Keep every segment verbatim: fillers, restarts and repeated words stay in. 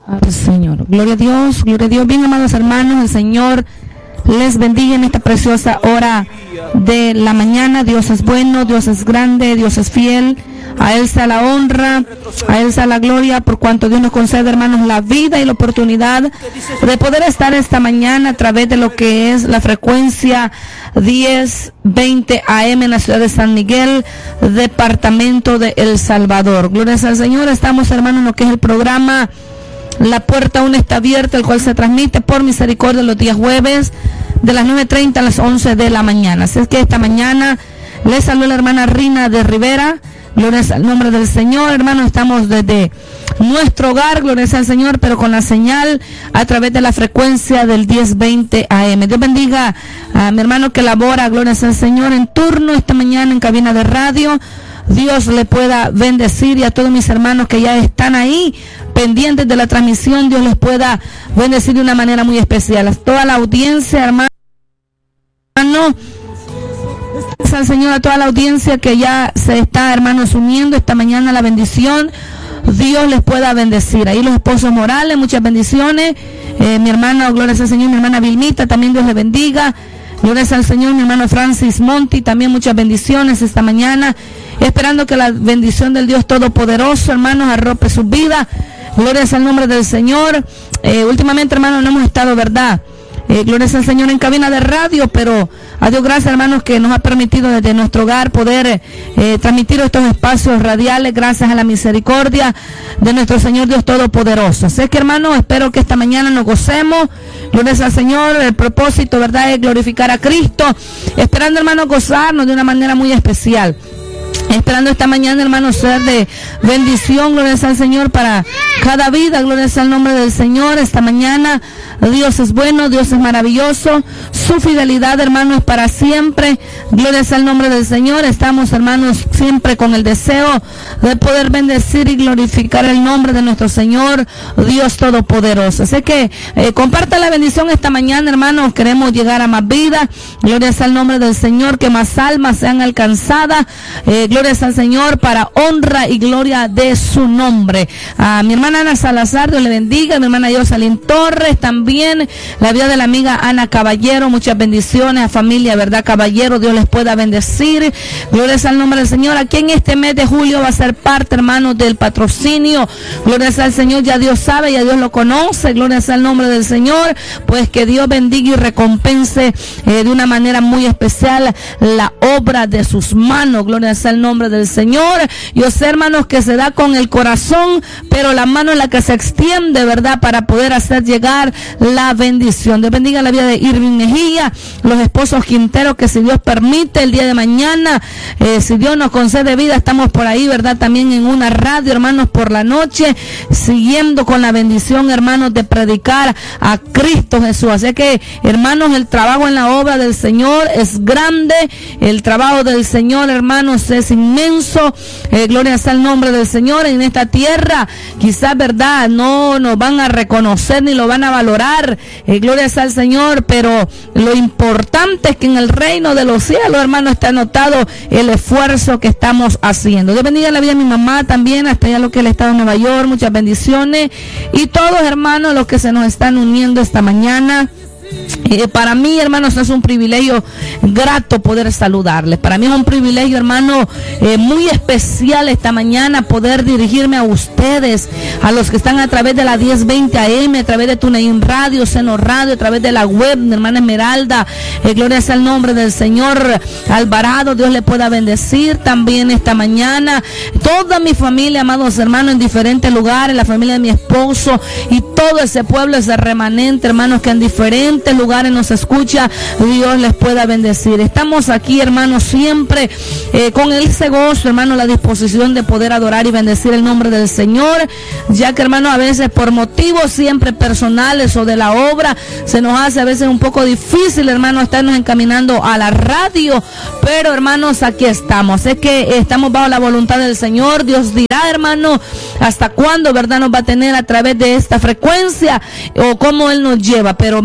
al Señor. Gloria a Dios, gloria a Dios. Bien, amados hermanos, el Señor les bendiga en esta preciosa hora de la mañana. Dios es bueno, Dios es grande, Dios es fiel. A Él sea la honra, a Él sea la gloria, por cuanto Dios nos concede, hermanos, la vida y la oportunidad de poder estar esta mañana a través de lo que es la frecuencia diez veinte A M en la ciudad de San Miguel, departamento de El Salvador. Glorias al Señor. Estamos, hermanos, en lo que es el programa La Puerta Aún Está Abierta, el cual se transmite por misericordia los días jueves de las nueve treinta a las once de la mañana. Así es que esta mañana les saluda la hermana Rina de Rivera. Gloria al nombre del Señor, hermanos. Estamos desde nuestro hogar, gloria al Señor, pero con la señal a través de la frecuencia del diez veinte A M. Dios bendiga a mi hermano que labora, gloria al Señor, en turno esta mañana en cabina de radio. Dios le pueda bendecir, y a todos mis hermanos que ya están ahí pendientes de la transmisión, Dios les pueda bendecir de una manera muy especial. A toda la audiencia, hermano, al Señor, a toda la audiencia que ya se está, hermanos, uniendo esta mañana a la bendición, Dios les pueda bendecir. Ahí los esposos Morales, muchas bendiciones. Eh, mi hermano, gloria al Señor, mi hermana Vilmita, también Dios le bendiga. Gloria al Señor, mi hermano Francis Monti, también muchas bendiciones esta mañana. Esperando que la bendición del Dios Todopoderoso, hermanos, arrope sus vidas. Gloria al nombre del Señor. Eh, últimamente, hermanos, no hemos estado, ¿verdad? Eh, gloria al Señor en cabina de radio, pero a Dios gracias, hermanos, que nos ha permitido desde nuestro hogar poder eh, transmitir estos espacios radiales gracias a la misericordia de nuestro Señor Dios Todopoderoso. Así que, hermanos, espero que esta mañana nos gocemos. Gloria al Señor. El propósito, ¿verdad?, es glorificar a Cristo, esperando, hermanos, gozarnos de una manera muy especial. Esperando esta mañana, hermanos, ser de bendición, gloria al Señor, para cada vida. Gloria al nombre del Señor. Esta mañana Dios es bueno, Dios es maravilloso, su fidelidad, hermanos, es para siempre. Gloria al nombre del Señor. Estamos, hermanos, siempre con el deseo de poder bendecir y glorificar el nombre de nuestro Señor Dios Todopoderoso. Así que eh, comparta la bendición esta mañana, hermanos. Queremos llegar a más vida. Gloria al nombre del Señor, que más almas sean alcanzadas. Eh, gloria al Señor, para honra y gloria de su nombre. A mi hermana Ana Salazar, Dios le bendiga. A mi hermana Yosalín Torres, también la vida de la amiga Ana Caballero, muchas bendiciones. A familia, ¿verdad, Caballero? Dios les pueda bendecir. Gloria al nombre del Señor. Aquí en este mes de julio va a ser parte, hermanos, del patrocinio. Gloria al Señor, ya Dios sabe, ya Dios lo conoce. Gloria al nombre del Señor. Pues que Dios bendiga y recompense eh, de una manera muy especial la obra de sus manos. Gloria al nombre del Señor. Yo sé, hermanos, que se da con el corazón, pero la mano es la que se extiende, ¿verdad?, para poder hacer llegar la bendición. Dios bendiga la vida de Irving Mejía, los esposos Quintero, que si Dios permite el día de mañana, eh, si Dios nos concede vida, estamos por ahí, ¿verdad?, también en una radio, hermanos, por la noche, siguiendo con la bendición, hermanos, de predicar a Cristo Jesús. Así que, hermanos, el trabajo en la obra del Señor es grande, el trabajo del Señor, hermanos, es inmenso. Eh, gloria sea el nombre del Señor. En esta tierra quizás, verdad, no nos van a reconocer ni lo van a valorar, eh, gloria sea al Señor, pero lo importante es que en el reino de los cielos, hermanos, está anotado el esfuerzo que estamos haciendo. Dios bendiga la vida de mi mamá también, hasta allá lo que es el estado de Nueva York, muchas bendiciones, y todos, hermanos, los que se nos están uniendo esta mañana. Eh, para mí, hermanos, es un privilegio grato poder saludarles. Para mí es un privilegio, hermano, eh, muy especial esta mañana poder dirigirme a ustedes, a los que están a través de la diez veinte A M, a través de TuneIn Radio, Seno Radio, a través de la web, mi hermana Esmeralda. Eh, gloria sea el nombre del Señor Alvarado. Dios le pueda bendecir también esta mañana. Toda mi familia, amados hermanos, en diferentes lugares, la familia de mi esposo y todo ese pueblo, ese remanente, hermanos, que en diferentes lugares nos escucha, Dios les pueda bendecir. Estamos aquí, hermanos, siempre eh, con ese gozo, hermano, la disposición de poder adorar y bendecir el nombre del Señor, ya que, hermano, a veces por motivos siempre personales o de la obra se nos hace a veces un poco difícil, hermano, estarnos encaminando a la radio, pero, hermanos, aquí estamos. Es que estamos bajo la voluntad del Señor. Dios dirá, hermano, hasta cuándo, verdad, nos va a tener a través de esta frecuencia o cómo Él nos lleva, pero mientras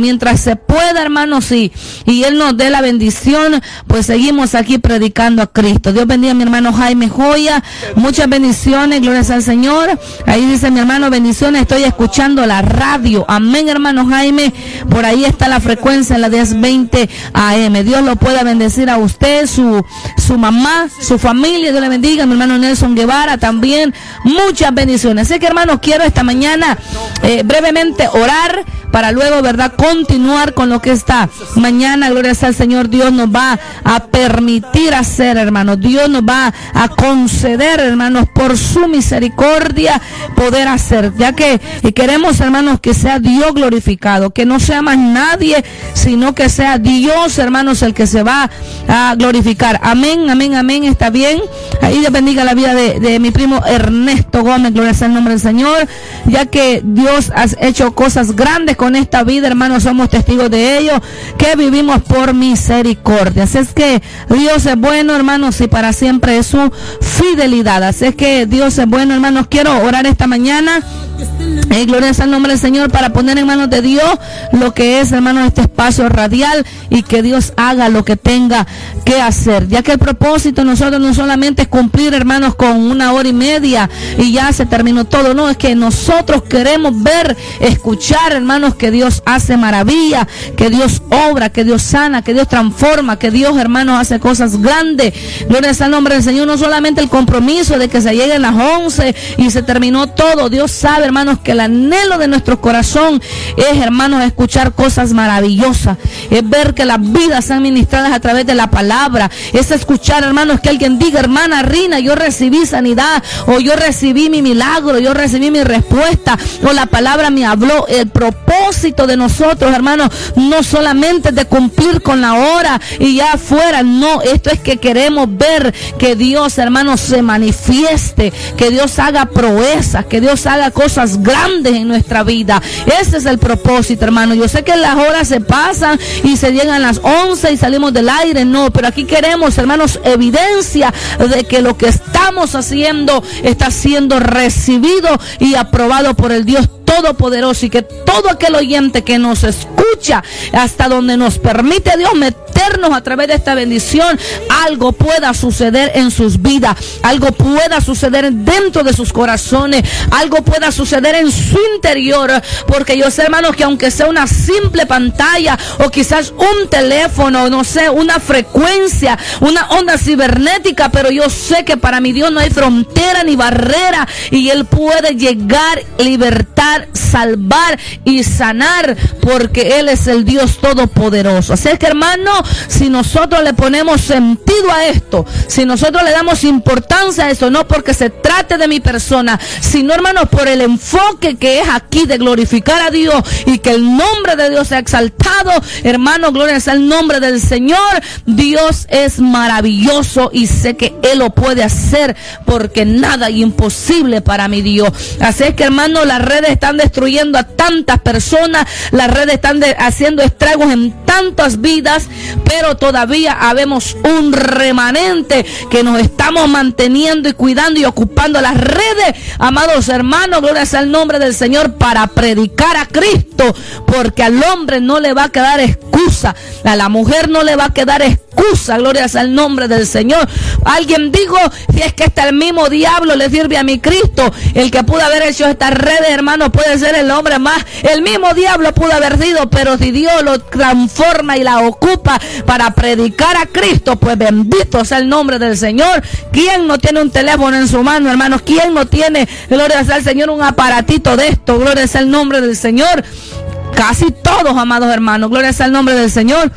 se pueda, hermanos, y, y Él nos dé la bendición, pues seguimos aquí predicando a Cristo. Dios bendiga a mi hermano Jaime Joya, muchas bendiciones, gloria al Señor. Ahí dice mi hermano, bendiciones, estoy escuchando la radio. Amén, hermano Jaime, por ahí está la frecuencia en la diez veinte A M. Dios lo pueda bendecir a usted, su, su mamá, su familia, Dios le bendiga. Mi hermano Nelson Guevara también, muchas bendiciones. Así que, hermanos, quiero esta mañana eh, brevemente orar para luego, verdad, continuar con lo que esta mañana, gloria al Señor, Dios nos va a permitir hacer, hermanos. Dios nos va a conceder, hermanos, por su misericordia, poder hacer, ya que queremos, hermanos, que sea Dios glorificado, que no sea más nadie, sino que sea Dios, hermanos, el que se va a glorificar. Amén, amén, amén, está bien. Ahí Dios bendiga la vida de, de mi primo Ernesto Gómez, gloria al nombre del Señor, ya que Dios ha hecho cosas grandes con esta vida, hermanos, somos testigos de ello, que vivimos por misericordia. Así es que Dios es bueno, hermanos, y para siempre es su fidelidad. Así es que Dios es bueno, hermanos. Quiero orar esta mañana, eh, gloria al nombre del Señor, para poner en manos de Dios lo que es, hermanos, este espacio radial, y que Dios haga lo que tenga que hacer, ya que el propósito de nosotros no solamente es cumplir, hermanos, con una hora y media y ya se terminó todo. No, es que nosotros queremos ver, escuchar, hermanos, que Dios hace maravilla, que Dios obra, que Dios sana, que Dios transforma, que Dios, hermanos, hace cosas grandes. Gloria al nombre del Señor. No solamente el compromiso de que se lleguen las once y se terminó todo. Dios sabe, hermanos, que el anhelo de nuestro corazón es, hermanos, escuchar cosas maravillosas, es ver que las vidas sean ministradas a través de la palabra, es escuchar, hermanos, que alguien diga, hermana Rina, yo recibí sanidad, o yo recibí mi milagro, yo recibí mi respuesta, o la palabra me habló. El propósito de nosotros, hermanos, no solamente es de cumplir con la hora y ya afuera, no, esto es que queremos ver que Dios, hermanos, se manifieste, que Dios haga proezas, que Dios haga cosas grandes en nuestra vida. Ese es el propósito, hermano. Yo sé que las horas se pasan y se llegan las once y salimos del aire, no, pero aquí queremos, hermanos, evidencia de que lo que estamos haciendo está siendo recibido y aprobado por el Dios Todopoderoso, y que todo aquel oyente que nos escucha hasta donde nos permite Dios meternos a través de esta bendición, algo pueda suceder en sus vidas, algo pueda suceder dentro de sus corazones, algo pueda suceder en su interior, porque yo sé, hermanos, que aunque sea una simple pantalla o quizás un teléfono, no sé, una frecuencia, una onda cibernética, pero yo sé que para mi Dios no hay frontera ni barrera, y Él puede llegar, libertar, salvar y sanar, porque Él es el Dios Todopoderoso. Así es que, hermano, si nosotros le ponemos sentido a esto, si nosotros le damos importancia a eso, no porque se trate de mi persona, sino, hermano, por el enfoque que es aquí de glorificar a Dios y que el nombre de Dios sea exaltado, hermano, gloria sea el nombre del Señor. Dios es maravilloso y sé que Él lo puede hacer, porque nada es imposible para mi Dios. Así es que, hermano, las redes están destruyendo a tantas personas, las redes están de, haciendo estragos en tantas vidas, pero todavía habemos un remanente que nos estamos manteniendo y cuidando y ocupando las redes, amados hermanos, gloria sea el nombre del Señor, para predicar a Cristo, porque al hombre no le va a quedar excusa, a la mujer no le va a quedar excusa, gloria sea el nombre del Señor. Alguien dijo, si es que está el mismo diablo le sirve a mi Cristo, el que pudo haber hecho estas redes, hermano, puede ser el hombre más, el mismo diablo pudo haber sido, pero si Dios lo transforma y la ocupa para predicar a Cristo, pues bendito sea el nombre del Señor. ¿Quién no tiene un teléfono en su mano, hermanos? ¿Quién no tiene, gloria sea el Señor, un aparatito de esto? Gloria sea el nombre del Señor. Casi todos, amados hermanos, gloria sea el nombre del Señor.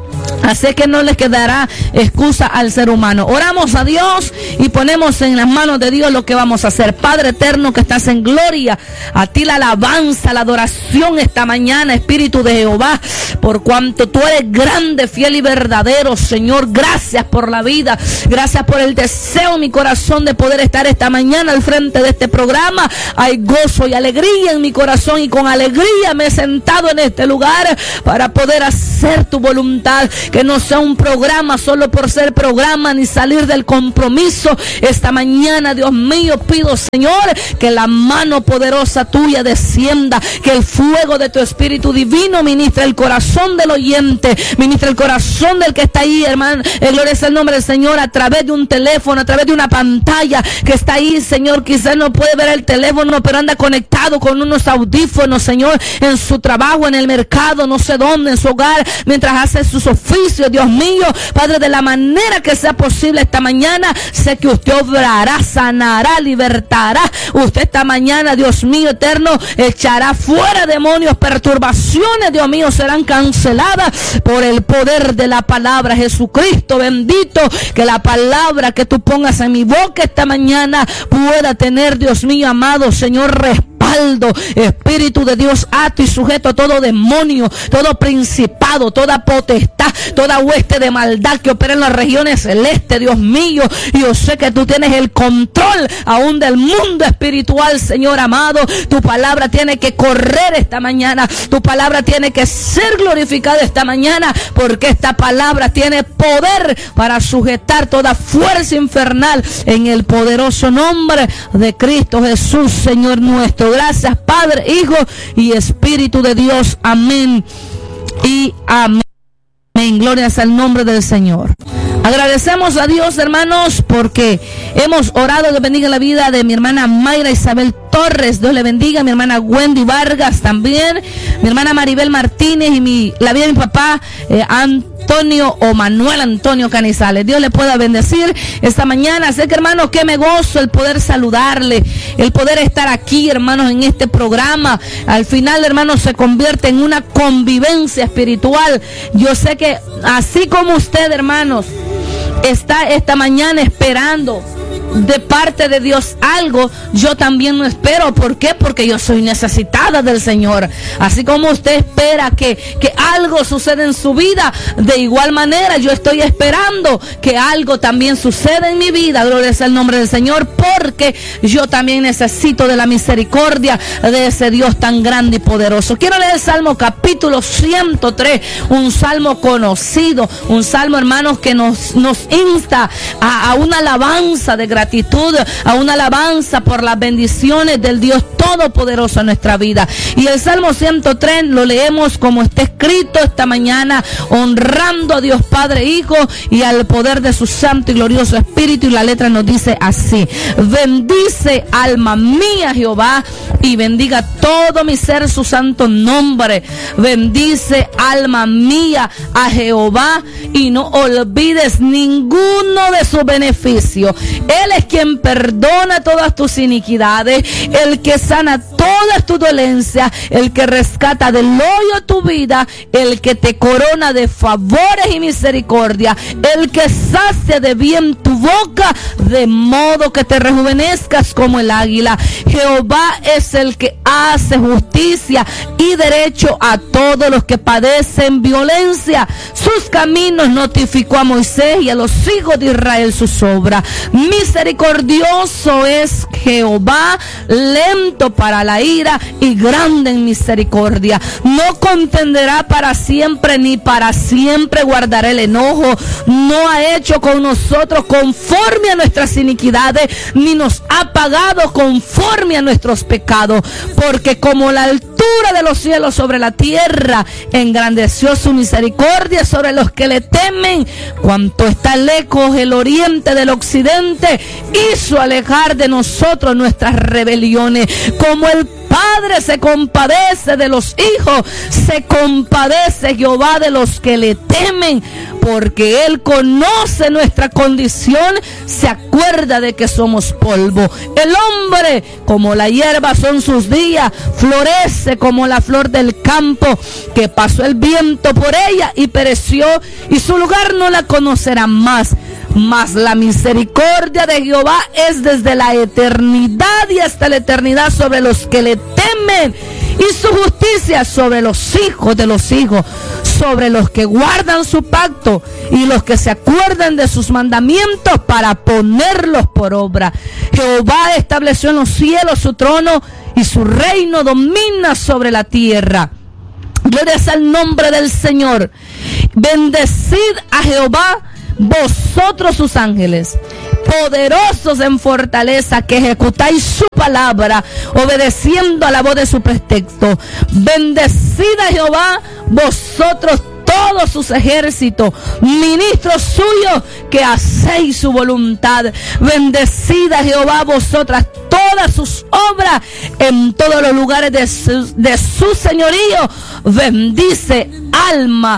Así que no les quedará excusa al ser humano. Oramos a Dios y ponemos en las manos de Dios lo que vamos a hacer. Padre eterno que estás en gloria, a ti la alabanza, la adoración esta mañana, Espíritu de Jehová, por cuanto tú eres grande, fiel y verdadero, Señor. Gracias por la vida, gracias por el deseo en mi corazón de poder estar esta mañana al frente de este programa. Hay gozo y alegría en mi corazón, y con alegría me he sentado en este lugar para poder hacer tu voluntad. que no sea un programa solo por ser programa, ni salir del compromiso. Esta mañana, Dios mío, pido, Señor, que la mano poderosa tuya descienda, que el fuego de tu Espíritu Divino ministre el corazón del oyente, ministre el corazón del que está ahí, hermano. Eh, gloria es el nombre del Señor, a través de un teléfono, a través de una pantalla que está ahí, Señor. Quizás no puede ver el teléfono, pero anda conectado con unos audífonos, Señor, en su trabajo, en el mercado, no sé dónde, en su hogar, mientras hace sus oficios. Dios mío, Padre, de la manera que sea posible esta mañana, sé que usted obrará, sanará, libertará. Usted esta mañana, Dios mío eterno, echará fuera demonios, perturbaciones, Dios mío, serán canceladas por el poder de la palabra. Jesucristo bendito, que la palabra que tú pongas en mi boca esta mañana pueda tener, Dios mío amado, Señor, respaldo. Espíritu de Dios, ato y sujeto a todo demonio, todo principado, toda potestad, toda hueste de maldad que opera en las regiones celestes. Dios mío, yo sé que tú tienes el control aún del mundo espiritual, Señor amado. Tu palabra tiene que correr esta mañana, tu palabra tiene que ser glorificada esta mañana, porque esta palabra tiene poder para sujetar toda fuerza infernal en el poderoso nombre de Cristo Jesús, Señor nuestro. Gracias, Padre, Hijo y Espíritu de Dios. Amén y amén. Gloria al nombre del Señor. Agradecemos a Dios, hermanos, porque hemos orado. Dios bendiga la vida de mi hermana Mayra Isabel Torres. Dios le bendiga. Mi hermana Wendy Vargas también. Mi hermana Maribel Martínez y mi, la vida de mi papá eh, Antonio o Manuel Antonio Canizales. Dios le pueda bendecir esta mañana. Sé que, hermanos, que me gozo el poder saludarle, el poder estar aquí, hermanos, en este programa. Al final, hermanos, se convierte en una convivencia espiritual. Yo sé que así como usted, hermanos, está esta mañana esperando de parte de Dios algo, yo también no espero. ¿Por qué? Porque yo soy necesitada del Señor. Así como usted espera que, que algo suceda en su vida, de igual manera yo estoy esperando que algo también suceda en mi vida. Gloria sea el nombre del Señor, porque yo también necesito de la misericordia de ese Dios tan grande y poderoso. Quiero leer el Salmo capítulo ciento tres, un salmo conocido, un salmo, hermanos, que nos, nos insta a, a una alabanza de gratitud, a una alabanza por las bendiciones del Dios Todopoderoso en nuestra vida. Y el Salmo ciento tres lo leemos como está escrito esta mañana, honrando a Dios Padre, Hijo y al poder de su santo y glorioso Espíritu. Y la letra nos dice así: bendice alma mía Jehová, y bendiga todo mi ser su santo nombre. Bendice alma mía a Jehová, y no olvides ninguno de sus beneficios. Él es quien perdona todas tus iniquidades, el que sana todas tus dolencias, el que rescata del hoyo tu vida, el que te corona de favores y misericordia, el que sacia de bien tu boca, de modo que te rejuvenezcas como el águila. Jehová es el que hace justicia y derecho a todos los que padecen violencia. Sus caminos notificó a Moisés y a los hijos de Israel sus obras. Misericordioso es Jehová, lento para la ira y grande en misericordia. No contenderá para siempre, ni para siempre guardará el enojo. No ha hecho con nosotros conforme a nuestras iniquidades, ni nos ha pagado conforme a nuestros pecados. Porque como la altura de los cielos sobre la tierra, engrandeció su misericordia sobre los que le temen. Cuanto está lejos el oriente del occidente, hizo alejar de nosotros nuestras rebeliones. Como el Padre se compadece de los hijos, se compadece Jehová de los que le temen, porque Él conoce nuestra condición, se acuerda de que somos polvo. El hombre, como la hierba son sus días, florece como la flor del campo, que pasó el viento por ella y pereció, y su lugar no la conocerán más. Mas la misericordia de Jehová es desde la eternidad y hasta la eternidad sobre los que le temen, y su justicia sobre los hijos de los hijos, sobre los que guardan su pacto y los que se acuerdan de sus mandamientos para ponerlos por obra. Jehová estableció en los cielos su trono, y su reino domina sobre la tierra. Gloria al nombre del Señor. Bendecid a Jehová vosotros sus ángeles, poderosos en fortaleza, que ejecutáis su palabra, obedeciendo a la voz de su pretexto. Bendecid a Jehová vosotros todos sus ejércitos, ministros suyos, que hacéis su voluntad. Bendecid a Jehová vosotras todas sus obras en todos los lugares de su, de su señorío. Bendice, alma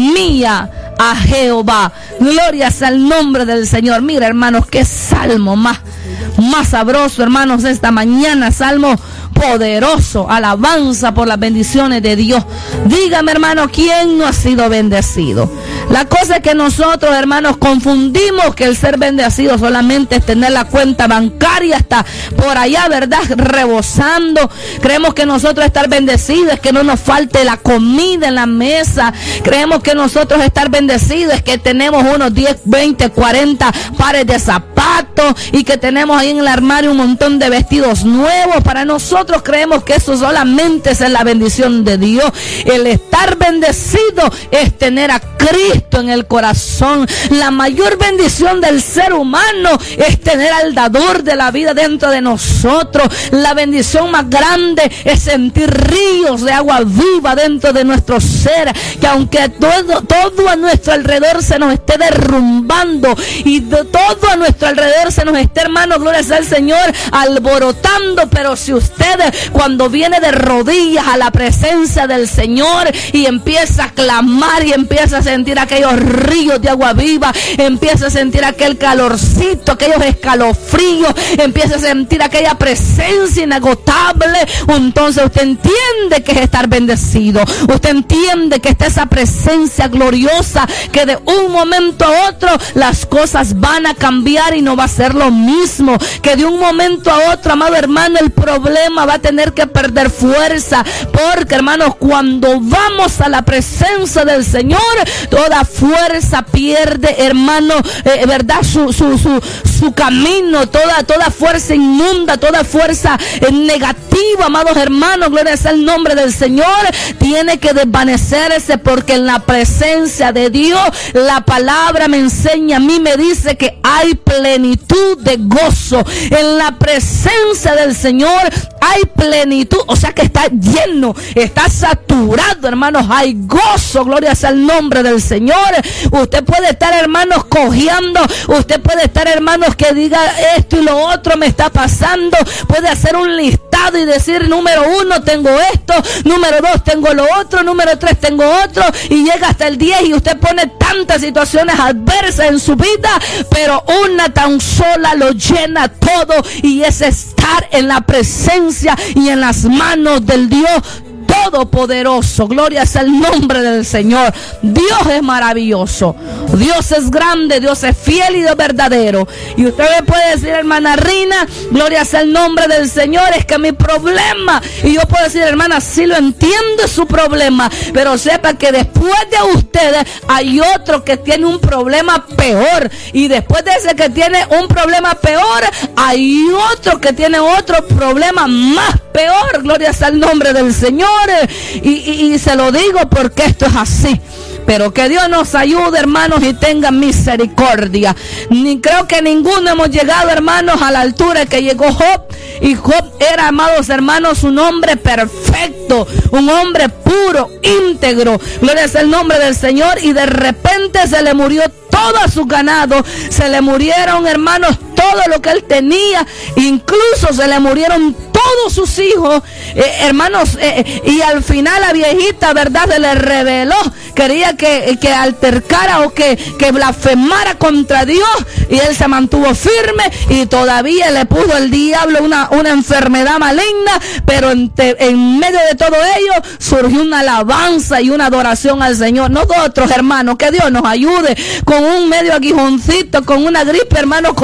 mía, a Jehová. Glorias al nombre del Señor. Mira, hermanos, qué salmo más, más sabroso, hermanos, esta mañana. Salmo poderoso, alabanza por las bendiciones de Dios. Dígame, hermano, ¿quién no ha sido bendecido? La cosa es que nosotros, hermanos, confundimos que el ser bendecido solamente es tener la cuenta bancaria hasta por allá, ¿verdad?, rebosando. Creemos que nosotros estar bendecidos es que no nos falte la comida en la mesa. Creemos que nosotros estar bendecidos es que tenemos unos diez, veinte, cuarenta pares de zapatos y que tenemos ahí en el armario un montón de vestidos nuevos. Para nosotros creemos que eso solamente es la bendición de Dios. El estar bendecido es tener a Cristo en el corazón. La mayor bendición del ser humano es tener al dador de la vida dentro de nosotros. La bendición más grande es sentir ríos de agua viva dentro de nuestro ser, que aunque todo, todo a nuestro alrededor se nos esté derrumbando y de todo a nuestro alrededor se nos esté, hermano, gloria sea al Señor, alborotando, pero si usted cuando viene de rodillas a la presencia del Señor y empieza a clamar y empieza a sentir aquellos ríos de agua viva, empieza a sentir aquel calorcito, aquellos escalofríos, empieza a sentir aquella presencia inagotable, entonces usted entiende que es estar bendecido. Usted entiende que está esa presencia gloriosa, que de un momento a otro las cosas van a cambiar y no va a ser lo mismo, que de un momento a otro, amado hermano, el problema va a tener que perder fuerza, porque, hermanos, cuando vamos a la presencia del Señor, toda fuerza pierde, hermano, eh, verdad, su, su, su, su camino, toda, toda fuerza inmunda, toda fuerza eh, negativa, amados hermanos, gloria sea el nombre del Señor, tiene que desvanecerse, porque en la presencia de Dios, la palabra me enseña, a mí me dice que hay plenitud de gozo. En la presencia del Señor hay plenitud, o sea que está lleno, está saturado, hermanos, hay gozo, gloria sea el nombre del Señor. Usted puede estar, hermanos, cojeando, usted puede estar, hermanos, que diga esto y lo otro me está pasando, puede hacer un listado y decir, número uno tengo esto, número dos tengo lo otro, número tres tengo otro, y llega hasta el diez y usted pone tantas situaciones adversas en su vida, pero una tan sola lo llena todo, y es estar en la presencia y en las manos del Dios Todopoderoso. Gloria sea el nombre del Señor. Dios es maravilloso, Dios es grande, Dios es fiel y Dios verdadero. Y usted me puede decir, hermana Rina, gloria sea el nombre del Señor, es que mi problema, y yo puedo decir, hermana, sí lo entiendo su problema, pero sepa que después de ustedes hay otro que tiene un problema peor, y después de ese que tiene un problema peor, hay otro que tiene otro problema más peor. Gloria sea el nombre del Señor. Y, y, y se lo digo porque esto es así. Pero que Dios nos ayude, hermanos, y tenga misericordia. Ni creo que ninguno hemos llegado, hermanos, a la altura que llegó Job. Y Job era, amados hermanos, un hombre perfecto, un hombre puro, íntegro. Gloria sea el nombre del Señor. Y de repente se le murió todo su ganado, se le murieron, hermanos, todo lo que él tenía, incluso se le murieron todos sus hijos, eh, hermanos, eh, y al final la viejita, verdad, se le reveló, quería que, que altercara o que, que blasfemara contra Dios, y él se mantuvo firme, y todavía le puso el diablo una, una enfermedad maligna, pero en, te, en medio de todo ello surgió una alabanza y una adoración al Señor. Nosotros, hermanos, que Dios nos ayude con un medio aguijoncito, con una gripe, hermanos, como dijo alguien,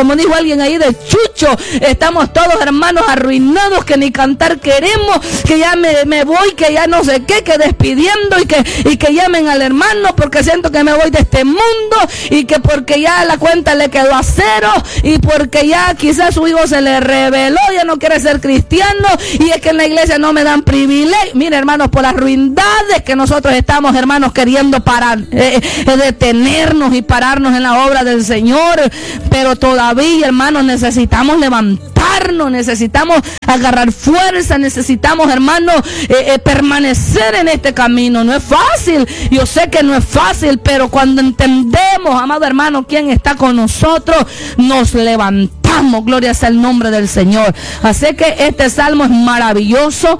alguien ahí de Chucho. Estamos todos, hermanos, arruinados, que ni cantar queremos, que ya me, me voy, que ya no sé qué, que despidiendo y que, y que llamen al hermano porque siento que me voy de este mundo y que porque ya la cuenta le quedó a cero y porque ya quizás su hijo se le reveló, ya no quiere ser cristiano y es que en la iglesia no me dan privilegio. Mire, hermanos, por las ruindades que nosotros estamos, hermanos, queriendo parar, eh, eh, detenernos y pararnos en la obra del Señor, pero todavía, hermanos, necesitamos levantarnos, necesitamos agarrar fuerza, necesitamos, hermanos, eh, eh, permanecer en este camino. No es fácil, yo sé que no es fácil, pero cuando entendemos, amado hermano, quién está con nosotros, nos levantamos. Gloria sea el nombre del Señor. Así que este salmo es maravilloso.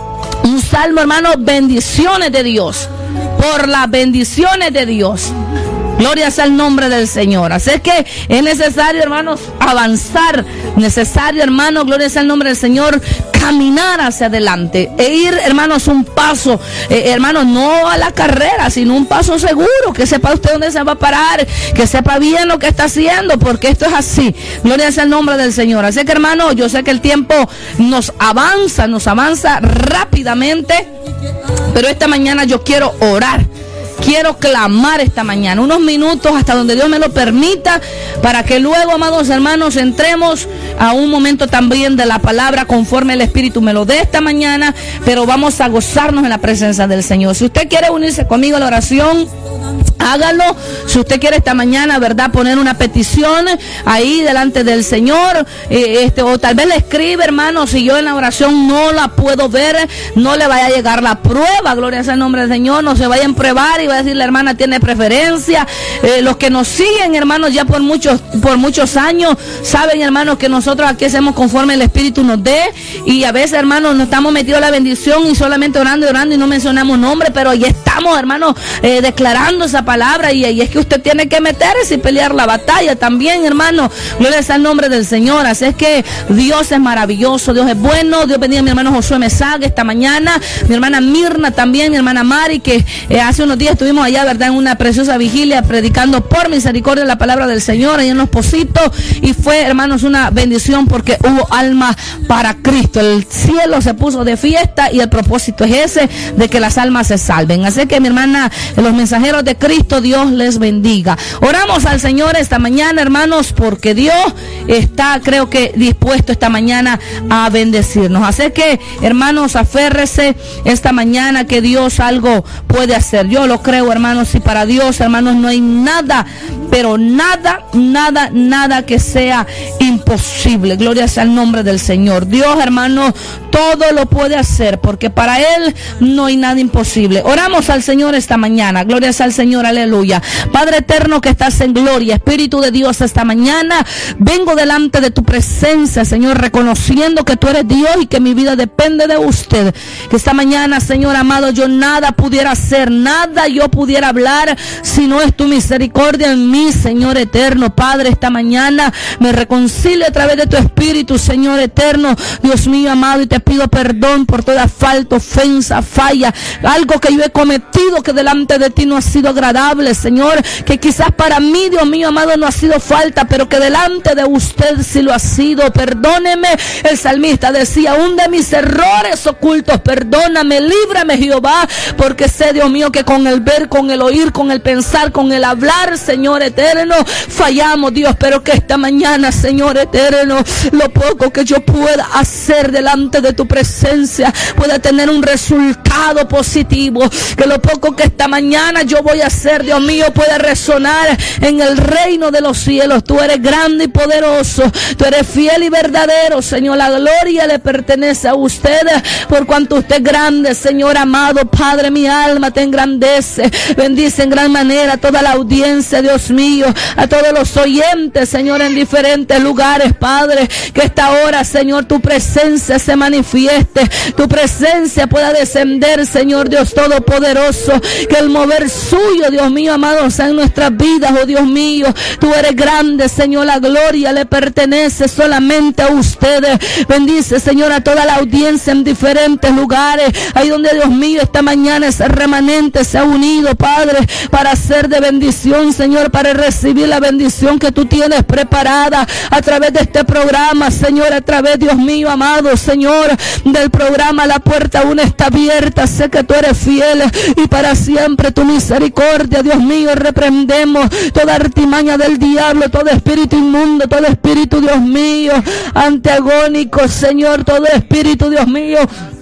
Un salmo, hermano, bendiciones de Dios. Por las bendiciones de Dios. Gloria sea el nombre del Señor. Así que es necesario, hermanos, avanzar. Necesario, hermanos, gloria sea el nombre del Señor, caminar hacia adelante e ir, hermanos, un paso, eh, hermanos, no a la carrera, sino un paso seguro, que sepa usted dónde se va a parar, que sepa bien lo que está haciendo, porque esto es así. Gloria sea el nombre del Señor. Así que, hermanos, yo sé que el tiempo nos avanza, nos avanza rápidamente, pero esta mañana yo quiero orar. Quiero clamar esta mañana, unos minutos hasta donde Dios me lo permita, para que luego, amados hermanos, entremos a un momento también de la palabra conforme el Espíritu me lo dé esta mañana, pero vamos a gozarnos en la presencia del Señor. Si usted quiere unirse conmigo a la oración, hágalo. Si usted quiere esta mañana, ¿verdad?, poner una petición ahí delante del Señor, eh, este, o tal vez le escribe, hermano, si yo en la oración no la puedo ver, no le vaya a llegar la prueba. Gloria sea el nombre del Señor. No se vayan a probar y va a decir, la hermana tiene preferencia. Eh, los que nos siguen, hermanos, ya por muchos, por muchos años, saben, hermanos, que nosotros aquí hacemos conforme el Espíritu nos dé, y a veces, hermanos, nos estamos metidos en la bendición y solamente orando y orando y no mencionamos nombre, pero ya estamos, hermanos, eh, declarando esa palabra, y, y es que usted tiene que meterse y pelear la batalla también, hermano. Gloria sea el nombre del Señor. Así es que Dios es maravilloso, Dios es bueno. Dios bendiga a mi hermano Josué Mesaga esta mañana, mi hermana Mirna también, mi hermana Mari, que eh, hace unos días estuvimos allá, verdad, en una preciosa vigilia predicando por misericordia la palabra del Señor ahí en Los Pocitos, y fue, hermanos, una bendición porque hubo almas para Cristo. El cielo se puso de fiesta y el propósito es ese, de que las almas se salven. Así que, mi hermana, los mensajeros de Cristo, Dios les bendiga. Oramos al Señor esta mañana, hermanos, porque Dios está, creo que, dispuesto esta mañana a bendecirnos. Así que, hermanos, aférrese esta mañana que Dios algo puede hacer. Yo lo creo, hermanos, y para Dios, hermanos, no hay nada, pero nada, nada, nada que sea imposible. Gloria sea el nombre del Señor. Dios, hermanos, todo lo puede hacer, porque para Él no hay nada imposible. Oramos al Señor esta mañana. Gloria sea al Señor, aleluya. Padre eterno que estás en gloria, Espíritu de Dios, esta mañana vengo delante de tu presencia, Señor, reconociendo que tú eres Dios y que mi vida depende de usted. Que esta mañana, Señor amado, yo nada pudiera hacer, nada yo pudiera hablar si no es tu misericordia en mí, Señor eterno. Padre, esta mañana me reconcilio a través de tu Espíritu, Señor eterno, Dios mío amado, y te pido perdón por toda falta, ofensa, falla, algo que yo he cometido que delante de ti no ha sido agradable, Señor, que quizás para mí, Dios mío amado, no ha sido falta, pero que delante de usted sí lo ha sido. Perdóneme. El salmista decía, aún de mis errores ocultos, perdóname, líbrame, Jehová, porque sé, Dios mío, que con el ver, con el oír, con el pensar, con el hablar, Señor eterno, fallamos, Dios, pero que esta mañana, Señor eterno, lo poco que yo pueda hacer delante de tu presencia pueda tener un resultado positivo, que lo poco que esta mañana yo voy a hacer, Dios mío, pueda resonar en el reino de los cielos. Tú eres grande y poderoso, tú eres fiel y verdadero, Señor. La gloria le pertenece a usted, por cuanto usted es grande, Señor amado. Padre, mi alma te engrandece. Bendice en gran manera a toda la audiencia, Dios mío, a todos los oyentes, Señor, en diferentes lugares, Padre, que esta hora, Señor, tu presencia se manifieste, tu presencia pueda descender, Señor Dios Todopoderoso, que el mover suyo, Dios mío amado, sea en nuestras vidas, oh Dios mío. Tú eres grande, Señor, la gloria le pertenece solamente a ustedes. Bendice, Señor, a toda la audiencia en diferentes lugares, ahí donde, Dios mío, esta mañana ese remanente se ha unido, Padre, para ser de bendición, Señor, para recibir la bendición que tú tienes preparada a través través de este programa, Señor, a través, Dios mío, amado, Señor, del programa La Puerta Aún Está Abierta. Sé que tú eres fiel y para siempre tu misericordia, Dios mío. Reprendemos toda artimaña del diablo, todo espíritu inmundo, todo espíritu, Dios mío, antagónico, Señor, todo espíritu, Dios mío,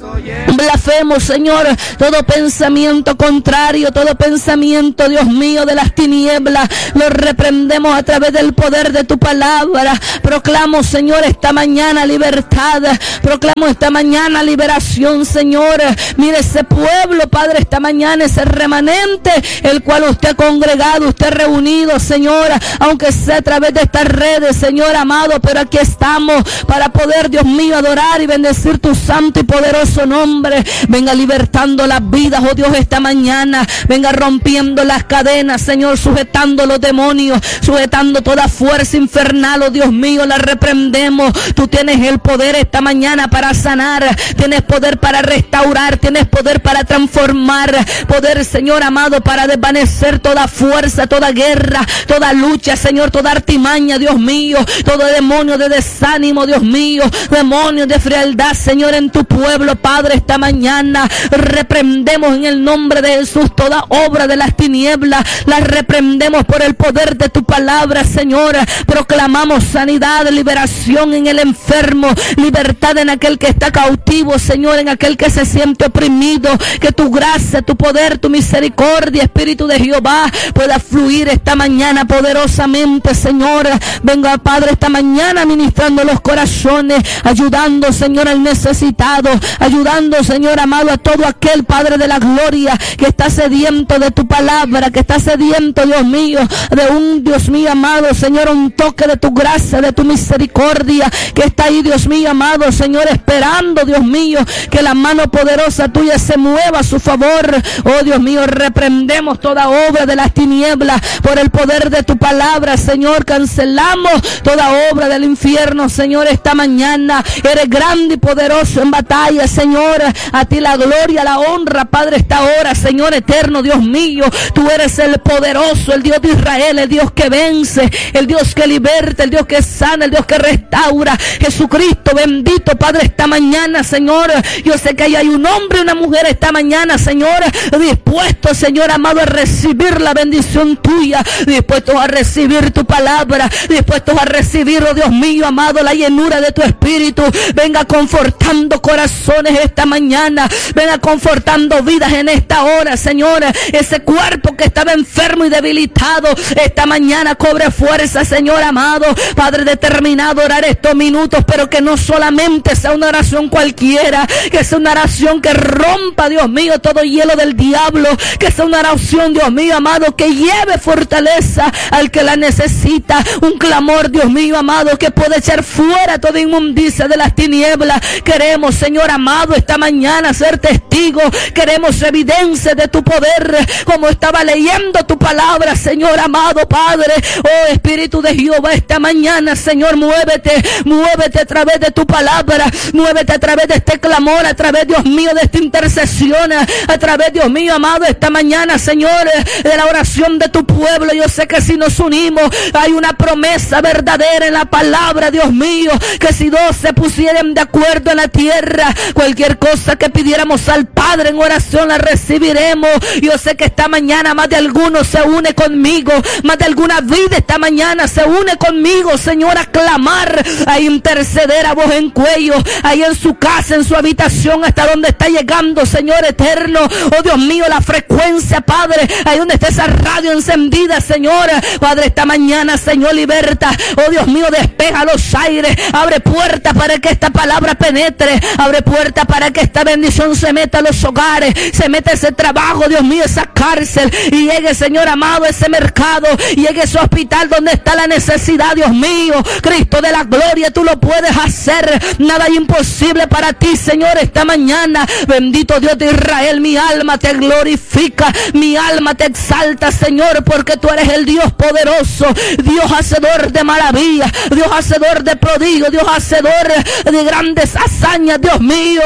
blasfemo, Señor, todo pensamiento contrario, todo pensamiento, Dios mío, de las tinieblas, lo reprendemos a través del poder de tu palabra. Proclamo, Señor, esta mañana libertad, proclamo esta mañana liberación, Señor. Mire ese pueblo, Padre, esta mañana, ese remanente, el cual usted ha congregado, usted ha reunido, Señor, aunque sea a través de estas redes, Señor amado, pero aquí estamos para poder, Dios mío, adorar y bendecir tu santo y poderoso nombre. Venga libertando las vidas, oh Dios, esta mañana. Venga rompiendo las cadenas, Señor, sujetando los demonios, sujetando toda fuerza infernal, oh Dios mío, la reprendemos. Tú tienes el poder esta mañana para sanar, tienes poder para restaurar, tienes poder para transformar, poder, Señor amado, para desvanecer toda fuerza, toda guerra, toda lucha, Señor, toda artimaña, Dios mío, todo demonio de desánimo, Dios mío, demonio de frialdad, Señor, en tu pueblo, Padre, esta mañana reprendemos en el nombre de Jesús toda obra de las tinieblas, las reprendemos por el poder de tu palabra, Señor. Proclamamos sanidad, liberación en el enfermo, libertad en aquel que está cautivo, Señor, en aquel que se siente oprimido. Que tu gracia, tu poder, tu misericordia, Espíritu de Jehová, pueda fluir esta mañana poderosamente, Señor. Venga, Padre, esta mañana ministrando los corazones, ayudando, Señor, al necesitado, ayudando, Señor amado, a todo aquel, Padre de la gloria, que está sediento de tu palabra, que está sediento, Dios mío, de un, Dios mío amado, Señor, un toque de tu gracia, de tu misericordia, que está ahí, Dios mío amado, Señor, esperando, Dios mío, que la mano poderosa tuya se mueva a su favor. Oh Dios mío, reprendemos toda obra de las tinieblas por el poder de tu palabra, Señor. Cancelamos toda obra del infierno, Señor, esta mañana. Eres grande y poderoso en batalla, Señor. A ti la gloria, la honra, Padre, esta hora, Señor eterno, Dios mío. Tú eres el poderoso, el Dios de Israel, el Dios que vence, el Dios que liberta, el Dios que sana, el Dios que restaura. Jesucristo bendito, Padre, esta mañana, Señor. Yo sé que ahí hay un hombre y una mujer esta mañana, Señor, dispuesto, Señor amado, a recibir la bendición tuya, dispuestos a recibir tu palabra, dispuestos a recibir, oh Dios mío amado, la llenura de tu espíritu. Venga confortando corazones esta mañana, venga confortando vidas en esta hora, Señor. Ese cuerpo que estaba enfermo y debilitado, esta mañana cobre fuerza, Señor amado. Padre, determinado a orar estos minutos, pero que no solamente sea una oración cualquiera, que sea una oración que rompa, Dios mío, todo hielo del diablo, que sea una oración, Dios mío amado, que lleve fortaleza al que la necesita, un clamor, Dios mío amado, que puede echar fuera toda inmundicia de las tinieblas. Queremos, Señor amado, esta mañana ser testigos, queremos evidencia de tu poder, como estaba leyendo tu palabra, Señor amado, Padre. Oh Espíritu de Jehová, esta mañana, Señor, muévete, muévete a través de tu palabra, muévete a través de este clamor, a través, Dios mío, de esta intercesión, a través, Dios mío amado, esta mañana, Señor, de la oración de tu pueblo. Yo sé que si nos unimos hay una promesa verdadera en la palabra, Dios mío, que si dos se pusieran de acuerdo en la tierra, cualquier cosa que pidiéramos al Padre en oración la recibiremos. Yo sé que esta mañana más de alguno se une conmigo, más de alguna vida esta mañana se une conmigo, Señor, a clamar, a interceder a voz en cuello, ahí en su casa, en su habitación, hasta donde está llegando, Señor eterno. Oh Dios mío, la frecuencia, Padre, ahí donde está esa radio encendida, Señor. Padre, esta mañana, Señor, liberta. Oh Dios mío, despeja los aires, abre puertas para que esta palabra penetre, abre puertas para que esta bendición se meta a los hogares, se meta ese trabajo, Dios mío, esa cárcel, y llegue, Señor amado, ese mercado, llegue ese hospital donde está la necesidad, Dios mío. Cristo de la gloria, tú lo puedes hacer, nada es imposible para ti, Señor, esta mañana. Bendito Dios de Israel, mi alma te glorifica, mi alma te exalta, Señor, porque tú eres el Dios poderoso, Dios hacedor de maravillas, Dios hacedor de prodigios, Dios hacedor de grandes hazañas, Dios mío.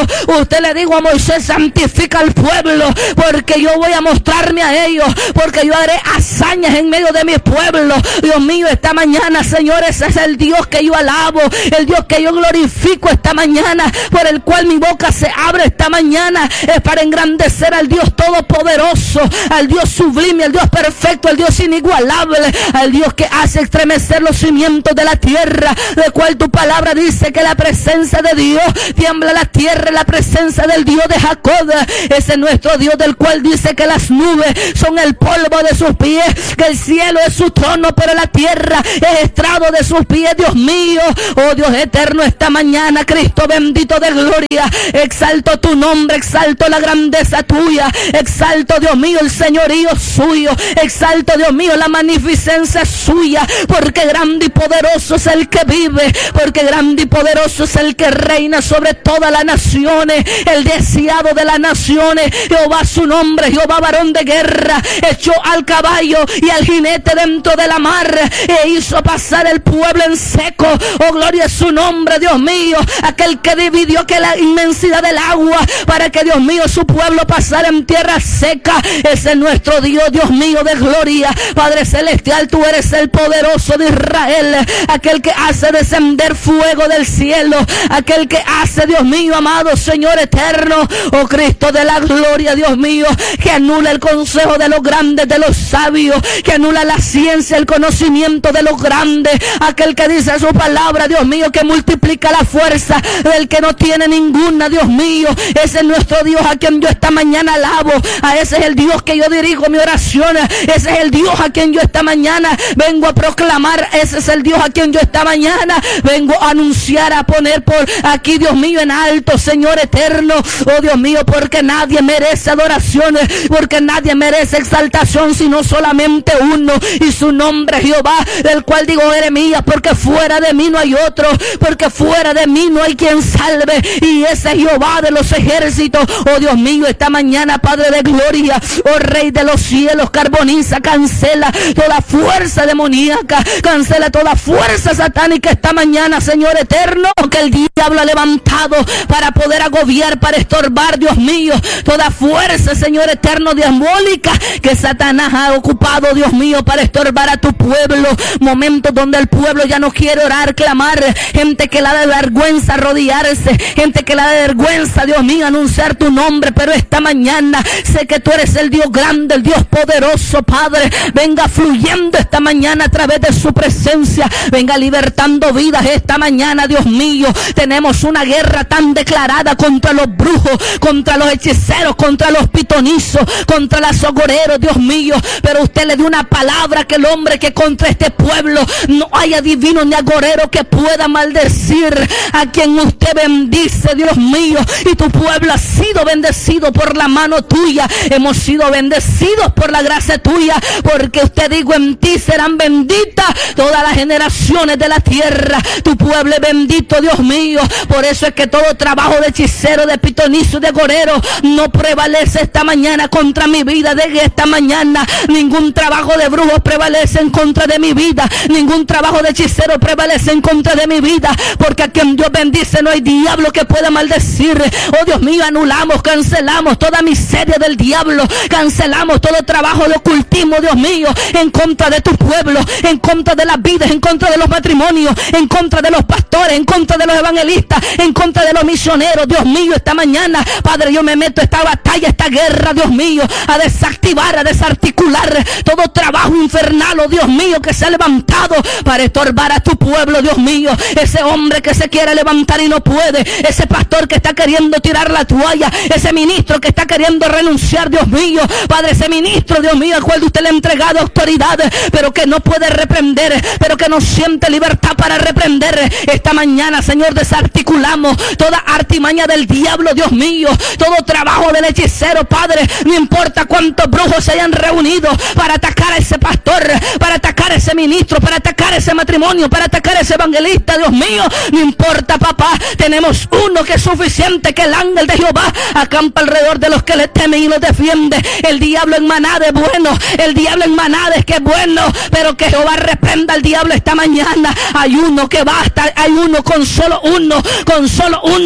Usted le dijo a Moisés: santifica al pueblo, porque yo voy a mostrarme a ellos, porque yo haré hazañas en medio de mi pueblo. Dios mío, esta mañana, señores, es el Dios que yo alabo, el Dios que yo glorifico esta mañana, por el cual mi boca se abre esta mañana, es para engrandecer al Dios todopoderoso, al Dios sublime, al Dios perfecto, al Dios inigualable, al Dios que hace estremecer los cimientos de la tierra, de cual tu palabra dice que la presencia de Dios tiembla la tierra, la presencia del Dios de Jacob. Ese es nuestro Dios, del cual dice que las nubes son el polvo de sus pies, que el cielo es su trono, pero la tierra es estrado de sus pies. Dios mío, oh Dios eterno, esta mañana, Cristo bendito de gloria, exalto tu nombre, exalto la grandeza tuya, exalto, Dios mío, el señorío suyo, exalto, Dios mío, la magnificencia suya, porque grande y poderoso es el que vive, porque grande y poderoso es el que reina sobre todas las naciones, el deseado de las naciones. Jehová su nombre, Jehová varón de guerra, echó al caballo y al jinete dentro de la mar, e hizo pasar el pueblo en seco. Oh, gloria a su nombre, Dios mío, aquel que dividió que la inmensidad del agua, para que, Dios mío, su pueblo pasara en tierra seca. Ese es nuestro Dios, Dios mío de gloria. Padre celestial, tú eres el poderoso de Israel, aquel que hace descender fuego del cielo, aquel que hace, Dios mío, amado Señor eterno, oh Cristo de la gloria, Dios mío, que anula el consejo de los grandes, de los sabios, que anula la ciencia, el conocimiento de los grandes, aquel que dice su palabra, Dios mío, que multiplica la fuerza del que no tiene ninguna. Dios mío, ese es nuestro Dios a quien yo esta mañana alabo, a ese es el Dios que yo dirijo mi oración, ese es el Dios a quien yo esta mañana vengo a proclamar, ese es el Dios a quien yo esta mañana vengo a anunciar, a poner por aquí, Dios mío, en alto, Señor eterno. Oh Dios mío, porque nadie merece adoraciones, porque nadie merece exaltación, sino solamente uno, y su nombre Jehová, del cual digo Jeremías, porque fuera de mí no hay otro, porque fuera de mí no hay quien salve, y ese Jehová de los ejércitos. Oh Dios mío, esta mañana, Padre de gloria, oh Rey de los cielos, carboniza, cancela toda fuerza demoníaca, cancela toda fuerza satánica esta mañana, Señor eterno, que el diablo ha levantado para poder agobiar, para estorbar, Dios mío, toda fuerza, Señor eterno, diabólica, que Satanás ha ocupado, Dios mío, para estorbar a tu pueblo. Momentos donde el pueblo ya no quiere orar, clamar, gente que le da vergüenza arrodillarse, gente que le da vergüenza, Dios mío, anunciar tu nombre. Pero esta mañana sé que tú eres el Dios grande, el Dios poderoso, Padre. Venga fluyendo esta mañana a través de su presencia, venga libertando vidas esta mañana, Dios mío. Tenemos una guerra tan declarada contra los brujos, contra los hechiceros, contra los pitonizos, contra los agoreros, Dios mío. Pero usted le dio una palabra, que el hombre que contra este pueblo no haya adivino ni agorero que pueda maldecir a quien usted bendice, Dios mío. Y tu pueblo ha sido bendecido por la mano tuya, hemos sido bendecidos por la gracia tuya, porque usted dijo: en ti serán benditas todas las generaciones de la tierra. Tu pueblo es bendito, Dios mío. Por eso es que todo trabajo de hechicero, de pitonizo, de gorero no prevalece esta mañana contra mi vida. De esta mañana ningún trabajo de brujo prevalece en contra de mi vida, ningún trabajo de hechicero prevalece en contra de mi vida, porque a quien Dios bendice no hay diablo que pueda maldecir. Oh Dios mío, anulamos, cancelamos toda miseria del diablo, cancelamos todo trabajo de ocultismo, Dios mío, en contra de tu pueblo, en contra de las vidas, en contra de los matrimonios, en contra de los pastores, en contra de los evangelistas, en contra de los misioneros. Dios mío, esta mañana, Padre, yo me meto a esta batalla, esta guerra, Dios mío, a desactivar, a desarticular todo trabajo infernal, oh Dios mío, que se ha levantado para estorbar a tu pueblo, Dios mío. Ese hombre que se quiere levantar y no puede, ese pastor que está queriendo tirar la toalla, ese ministro que está queriendo renunciar, Dios mío, Padre, ese ministro, Dios mío, al cual usted le ha entregado autoridad, pero que no puede reprender, pero que no siente libertad para reprender. Esta mañana, Señor, desarticulamos toda artimaña del diablo, Dios mío, todo trabajo del hechicero, Padre. No importa cuántos brujos se hayan reunido para atacar a ese pastor, para atacar a ese ministro, para atacar a ese matrimonio, para atacar a ese evangelista, Dios mío, no importa, papá. Tenemos uno que es suficiente, que el ángel de Jehová acampa alrededor de los que le temen y los defiende. El diablo en manada es bueno, el diablo en manada es que es bueno, pero que Jehová reprenda al diablo esta mañana. Hay uno que basta, hay uno, con solo uno, con solo uno puede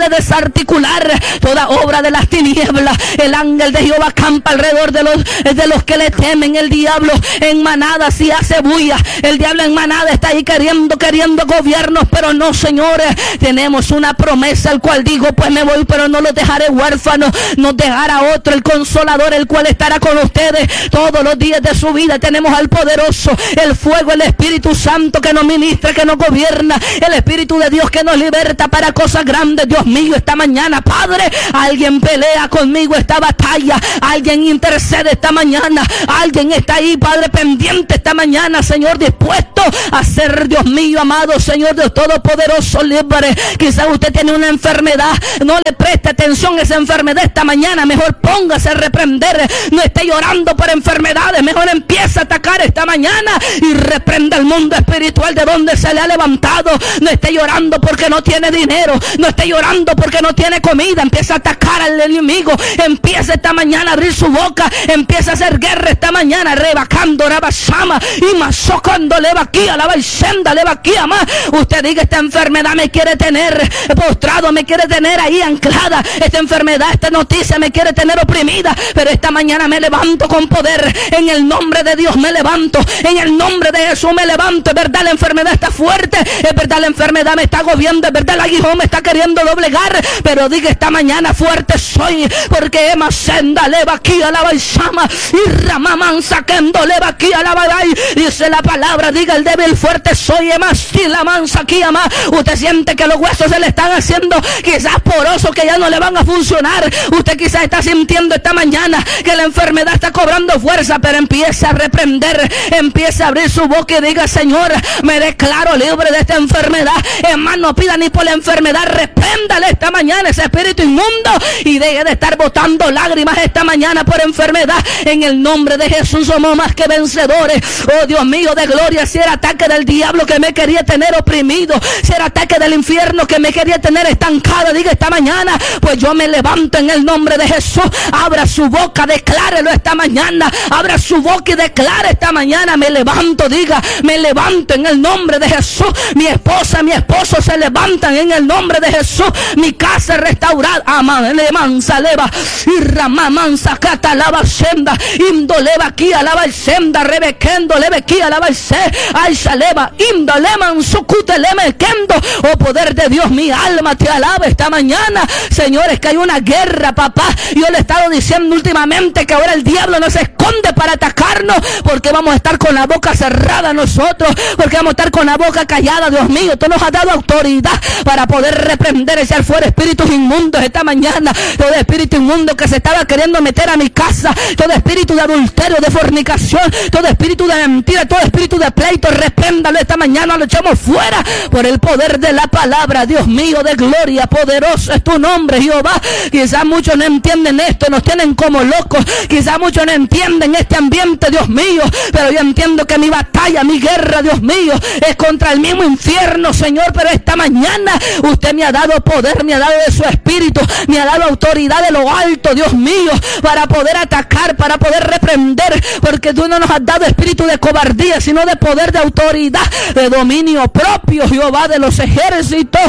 desarticular toda obra de las tinieblas. El ángel de Jehová campa alrededor de los, de los que le temen. El diablo en manada si hace bulla. El diablo en manada está ahí queriendo, queriendo gobiernos, pero no, señores. Tenemos una promesa, el cual dijo, pues me voy, pero no los dejaré huérfanos. Nos dejará otro, el Consolador, el cual estará con ustedes todos los días de su vida. Tenemos al poderoso, el fuego, el Espíritu Santo que nos ministra, que nos gobierna, el Espíritu de Dios que nos liberta para cosas grandes. Dios mío, esta mañana, Padre, alguien pelea conmigo esta batalla, alguien intercede esta mañana, alguien está ahí, Padre, pendiente esta mañana, Señor, dispuesto a ser, Dios mío, amado Señor Dios Todopoderoso, libre. Quizá usted tiene una enfermedad, no le preste atención a esa enfermedad esta mañana, mejor póngase a reprender. No esté llorando por enfermedades, mejor empieza a atacar esta mañana y reprenda el mundo espiritual de donde se le ha levantado. No esté llorando porque no tiene dinero, no esté llorando porque no tiene comida, empieza a atacar al enemigo. Empieza esta mañana a abrir su boca, empieza a hacer guerra esta mañana, rebacando, rabashama y masocando, leva aquí a la baixenda, leva aquí a más. Usted diga, esta enfermedad me quiere tener postrado, me quiere tener ahí anclada, esta enfermedad, esta noticia me quiere tener oprimida, pero esta mañana me levanto con poder. En el nombre de Dios me levanto, en el nombre de Jesús me levanto. Es verdad, la enfermedad está fuerte, es verdad, la enfermedad me está agobiando, es verdad, el aguijón me está queriendo doblegar, pero diga esta mañana, fuerte soy, porque Emma Senda leva aquí a la baixama y Ramaman saquendo leva aquí a la babai. Dice la palabra, diga el débil, fuerte soy, Emma si la mansa aquí ama. Usted siente que los huesos se le están haciendo quizás porosos, que ya no le van a funcionar. Usted quizás está sintiendo esta mañana que la enfermedad está cobrando fuerza, pero empieza a reprender, empieza a abrir su boca y diga, Señor, me declaro libre de esta enfermedad. Hermano, no pida ni por la enfermedad, repréndale esta mañana ese espíritu inmundo y deje de estar botando lágrimas esta mañana por enfermedad. En el nombre de Jesús somos más que vencedores. Oh Dios mío de gloria, si era ataque del diablo que me quería tener oprimido, si era ataque del infierno que me quería tener estancada, diga esta mañana, pues yo me levanto en el nombre de Jesús. Abra su boca, declárelo esta mañana, abra su boca y declare esta mañana, me levanto, diga, me levanto en el nombre de Jesús. Mi esposa, mi esposo se levantan en el nombre de Jesús. Mi casa es restaurada, amán, le mansa leva y ramamansa cata lava senda, indo leva aquí a lava senda, rebequendo leva aquí a lava se, ay saleva, indo leman sucute lemequendo. Oh poder de Dios, mi alma te alaba esta mañana. Señores, que hay una guerra, papá. Yo le he estado diciendo últimamente que ahora el diablo no se esconde para atacarnos, porque vamos a estar con la boca cerrada nosotros, porque vamos a estar con la boca callada. Dios mío, tú nos has dado autoridad para poder reprender, echar fuera espíritus inmundos esta mañana. Todo espíritu inmundo que se estaba queriendo meter a mi casa, todo espíritu de adulterio, de fornicación, todo espíritu de mentira, todo espíritu de pleito, repréndalo esta mañana, lo echamos fuera por el poder de la palabra. Dios mío de gloria, poderoso es tu nombre, Jehová. Quizás muchos no entienden esto, nos tienen como locos, quizás muchos no entienden este ambiente, Dios mío, pero yo entiendo que mi batalla, mi guerra, Dios mío, es contra el mismo infierno, Señor. Pero esta mañana usted me ha dado poder, me ha dado de su espíritu, me ha dado autoridad de lo alto, Dios mío, para poder atacar, para poder reprender, porque tú no nos has dado espíritu de cobardía, sino de poder, de autoridad, de dominio propio, Jehová de los ejércitos.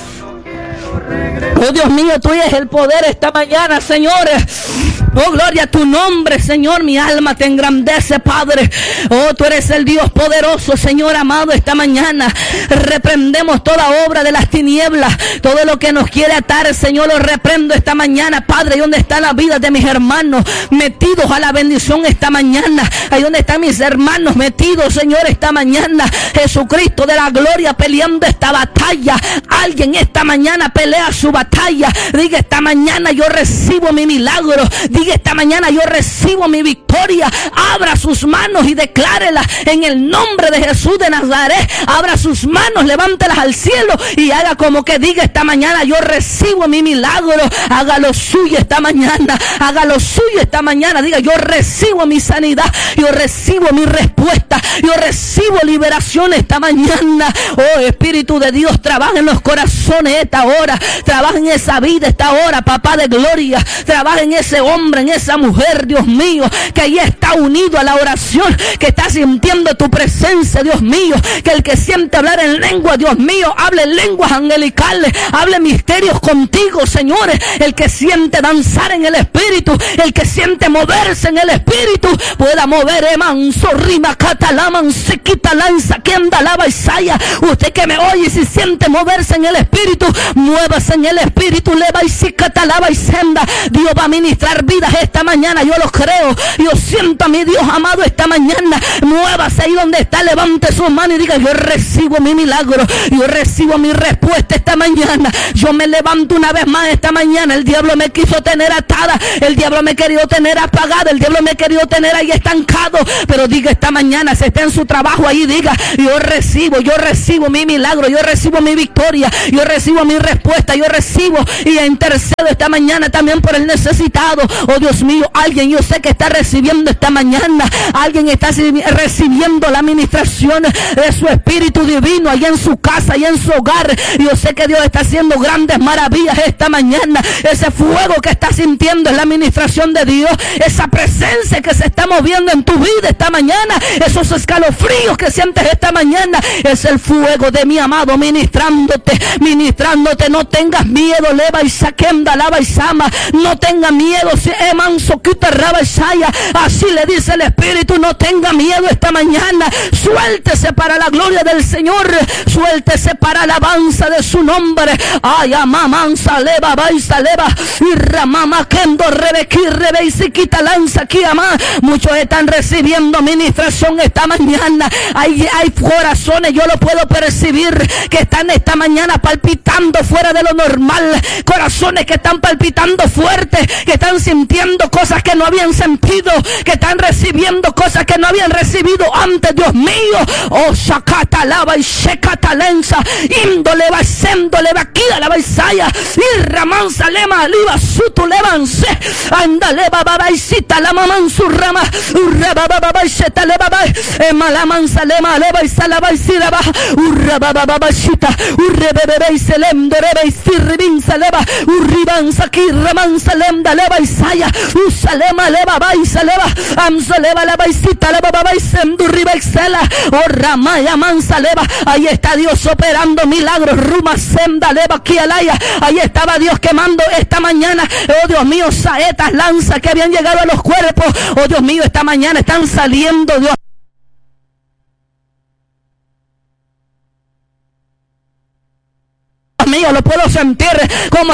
Oh Dios mío, tú es el poder esta mañana, señores. Oh, gloria a tu nombre, Señor. Mi alma te engrandece, Padre. Oh, tú eres el Dios poderoso, Señor amado. Esta mañana reprendemos toda obra de las tinieblas, todo lo que nos quiere atar, Señor, lo reprendo esta mañana, Padre. ¿Y dónde está la vida de mis hermanos metidos a la bendición esta mañana? Ahí donde están mis hermanos metidos, Señor, esta mañana. Jesucristo de la gloria peleando esta batalla. Alguien esta mañana pelea su batalla. Diga, esta mañana yo recibo mi milagro. Diga, esta mañana yo recibo mi victoria. Abra sus manos y declárela en el nombre de Jesús de Nazaret. Abra sus manos, levántelas al cielo y haga como que diga, esta mañana yo recibo mi milagro. Haga lo suyo esta mañana. Haga lo suyo esta mañana. Diga, yo recibo mi sanidad. Yo recibo mi respuesta. Yo recibo liberación esta mañana. Oh, Espíritu de Dios, trabaja en los corazones esta hora. Trabaja en esa vida esta hora, papá de gloria. Trabaja en ese hombre hombre, en esa mujer, Dios mío, que ahí está unido a la oración, que está sintiendo tu presencia, Dios mío, que el que siente hablar en lengua, Dios mío, hable lenguas angelicales, hable misterios contigo, señores, el que siente danzar en el espíritu, el que siente moverse en el espíritu, pueda mover, emanso, rima, catalaman, se quita lanza, que anda lava Isaya. Usted que me oye, si siente moverse en el espíritu, muévase en el espíritu, leva y si catalaba y senda. Dios va a ministrar vidas esta mañana, yo lo creo, yo siento a mi Dios amado esta mañana. Muévase ahí donde está, levante su mano y diga: yo recibo mi milagro, yo recibo mi respuesta esta mañana. Yo me levanto una vez más esta mañana. El diablo me quiso tener atada, el diablo me quería tener apagada, el diablo me quería tener ahí estancado, pero diga esta mañana, si está en su trabajo ahí, diga: yo recibo, yo recibo mi milagro, yo recibo mi victoria, yo recibo mi respuesta, yo recibo y intercedo esta mañana también por el necesitado. Oh Dios mío, alguien yo sé que está recibiendo esta mañana, alguien está recibiendo la administración de su Espíritu Divino allá en su casa, allá en su hogar. Yo sé que Dios está haciendo grandes maravillas esta mañana. Ese fuego que está sintiendo es la administración de Dios, esa presencia que se está moviendo en tu vida esta mañana, esos escalofríos que sientes esta mañana, es el fuego de mi amado ministrándote, ministrándote. No tengas miedo, leva y saquenda, lava y sama, no tenga miedo, si emanso quita raba y saya, así le dice el Espíritu, no tenga miedo esta mañana, suéltese para la gloria del Señor, suéltese para alabanza de su nombre. Ay, amamanza, leva, baisa, leva, y ramama, kendo, rebequi, rebe, y si quita lanza, aquí, amá. Muchos están recibiendo administración esta mañana. Hay, hay corazones, yo lo puedo percibir, que están esta mañana palpitando fuera de lo normal. Corazones que están palpitando fuerte, que están sintiendo cosas que no habían sentido, que están recibiendo cosas que no habían recibido antes. Dios mío, oh, shakata lava y shekata lenza, índole va séndole va aquí a la baisaya, y ramanza lema liva sutu levanse, andale baba y cita la maman su rama, urra baba y seta le baba, emala mansa lema leva y salaba y silaba, urra baba y cita, urre bebe y selem de rebe y sirribin saleva, urribanza aquí ramansa lem leva y saya, usalema leva ba y saleva, amsa leva la baisita la baba y sendurriba y sela, oh ramaya mansa leva. Ahí está Dios operando milagros, ruma senda leva aquí alaya. Ahí estaba Dios quemando esta mañana, oh Dios mío, saetas, lanzas que habían llegado a los cuerpos. Oh Dios mío, esta mañana están saliendo, Dios mío, lo puedo sentir como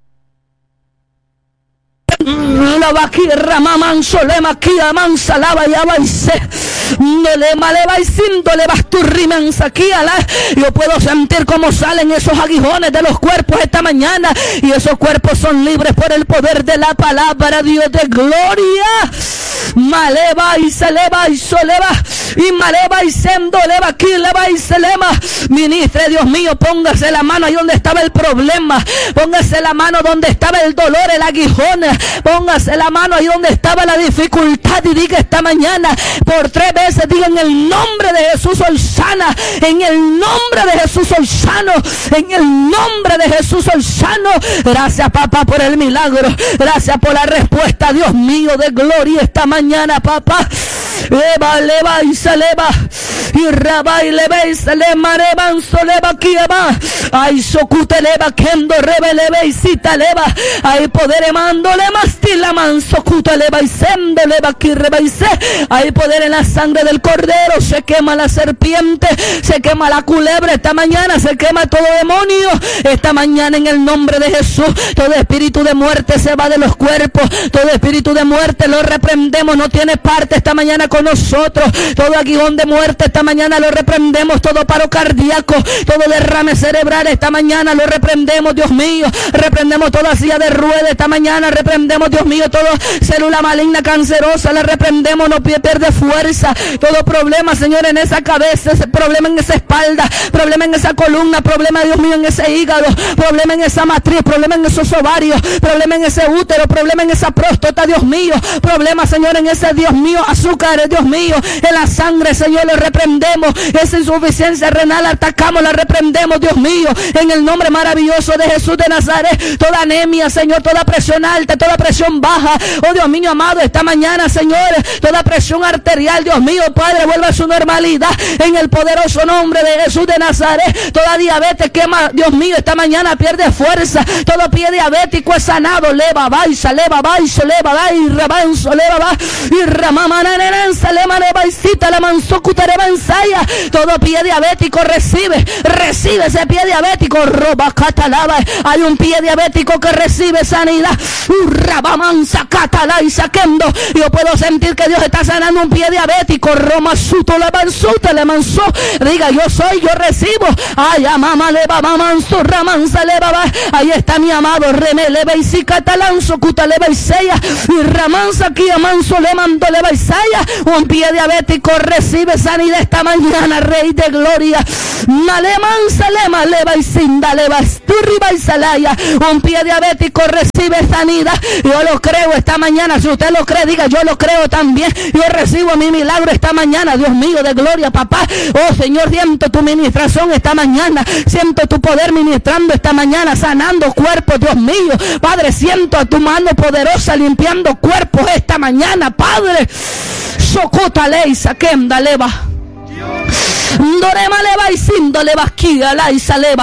la vaquira maman solema aquí amansa lava y avaise no le maleva y sindo le vas tu rimansa aquí a la. Yo puedo sentir cómo salen esos aguijones de los cuerpos esta mañana, y esos cuerpos son libres por el poder de la palabra. Dios de gloria, maleva y se leva y soleva y maleva y sendo leva aquí leva y se lema. Ministre, Dios mío, póngase la mano ahí donde estaba el problema, póngase la mano donde estaba el dolor, el aguijón, póngase la mano ahí donde estaba la dificultad y diga esta mañana por tres veces, diga: en el nombre de Jesús soy sana, en el nombre de Jesús soy sano, en el nombre de Jesús soy sano. Gracias, papá, por el milagro, gracias por la respuesta, Dios mío de gloria, esta mañana, papá. Eva, leva y se leva, y raba y leve y se le mareban soleva aquí eva, ay socute leva kendo rebe leve y cita leva, ay poder emándole mastila man socute leva y sende leva aquí reba y se, hay poder en la sangre del cordero, se quema la serpiente, se quema la culebra esta mañana, se quema todo demonio esta mañana en el nombre de Jesús. Todo espíritu de muerte se va de los cuerpos, todo espíritu de muerte lo reprendemos, no tiene parte esta mañana con nosotros. Todo aguijón de muerte esta mañana lo reprendemos, todo paro cardíaco, todo derrame cerebral esta mañana lo reprendemos, Dios mío. Reprendemos toda silla de ruedas esta mañana, reprendemos, Dios mío, toda célula maligna cancerosa, la reprendemos, no pierde fuerza. Todo problema, Señor, en esa cabeza, ese problema en esa espalda, problema en esa columna, problema, Dios mío, en ese hígado, problema en esa matriz, problema en esos ovarios, problema en ese útero, problema en esa próstata, Dios mío, problema, Señor, en ese, Dios mío, azúcar Nazaret, Dios mío, en la sangre, Señor, lo reprendemos. Esa insuficiencia renal atacamos, la reprendemos, Dios mío, en el nombre maravilloso de Jesús de Nazaret. Toda anemia, Señor, toda presión alta, toda presión baja, oh Dios mío amado, esta mañana, Señor, toda presión arterial, Dios mío, Padre, vuelva a su normalidad en el poderoso nombre de Jesús de Nazaret. Toda diabetes quema, Dios mío, esta mañana pierde fuerza. Todo pie diabético es sanado. Leva, baisa, leva, baisa, leva, baisa, rebanzo, leva, va, y ramama, nanenanza, lema, leva, y cita, la manzocuta, leva, ensaya. Todo pie diabético recibe, recibe ese pie diabético, roba, catalaba. Hay un pie diabético que recibe sanidad. Urrabamanza, catala y saquendo. Yo puedo sentir que Dios está sanando un pie diabético. Roma, suto, le mansuta, le manso. Diga, yo soy, yo recibo. Ay, mamá, leva, mamanzo, ramanza, leva, va. Ahí está mi amado, reme, leva, y si catalanzo, cuta, leva, y sella. Y ramanza, aquí, amanso, le mando, leva, y saya. Un pie diabético recibe sanidad esta mañana, Rey de Gloria. Malemanza, lema, leva, y cinda, leva, esturriba, y salaya. Un pie diabético recibe sanidad. Yo lo creo esta mañana. Si usted lo cree, diga, yo lo creo también. Yo recibo mi milagro esta mañana, Dios mío de gloria, papá. Oh Señor, siento tu ministración esta mañana. Siento tu poder ministrando esta mañana, sanando cuerpos, Dios mío. Padre, siento a tu mano poderosa limpiando cuerpos esta mañana, Padre. Socota ley, saquenda leva. Dorema leva y sindo leva aquí, la y saleva.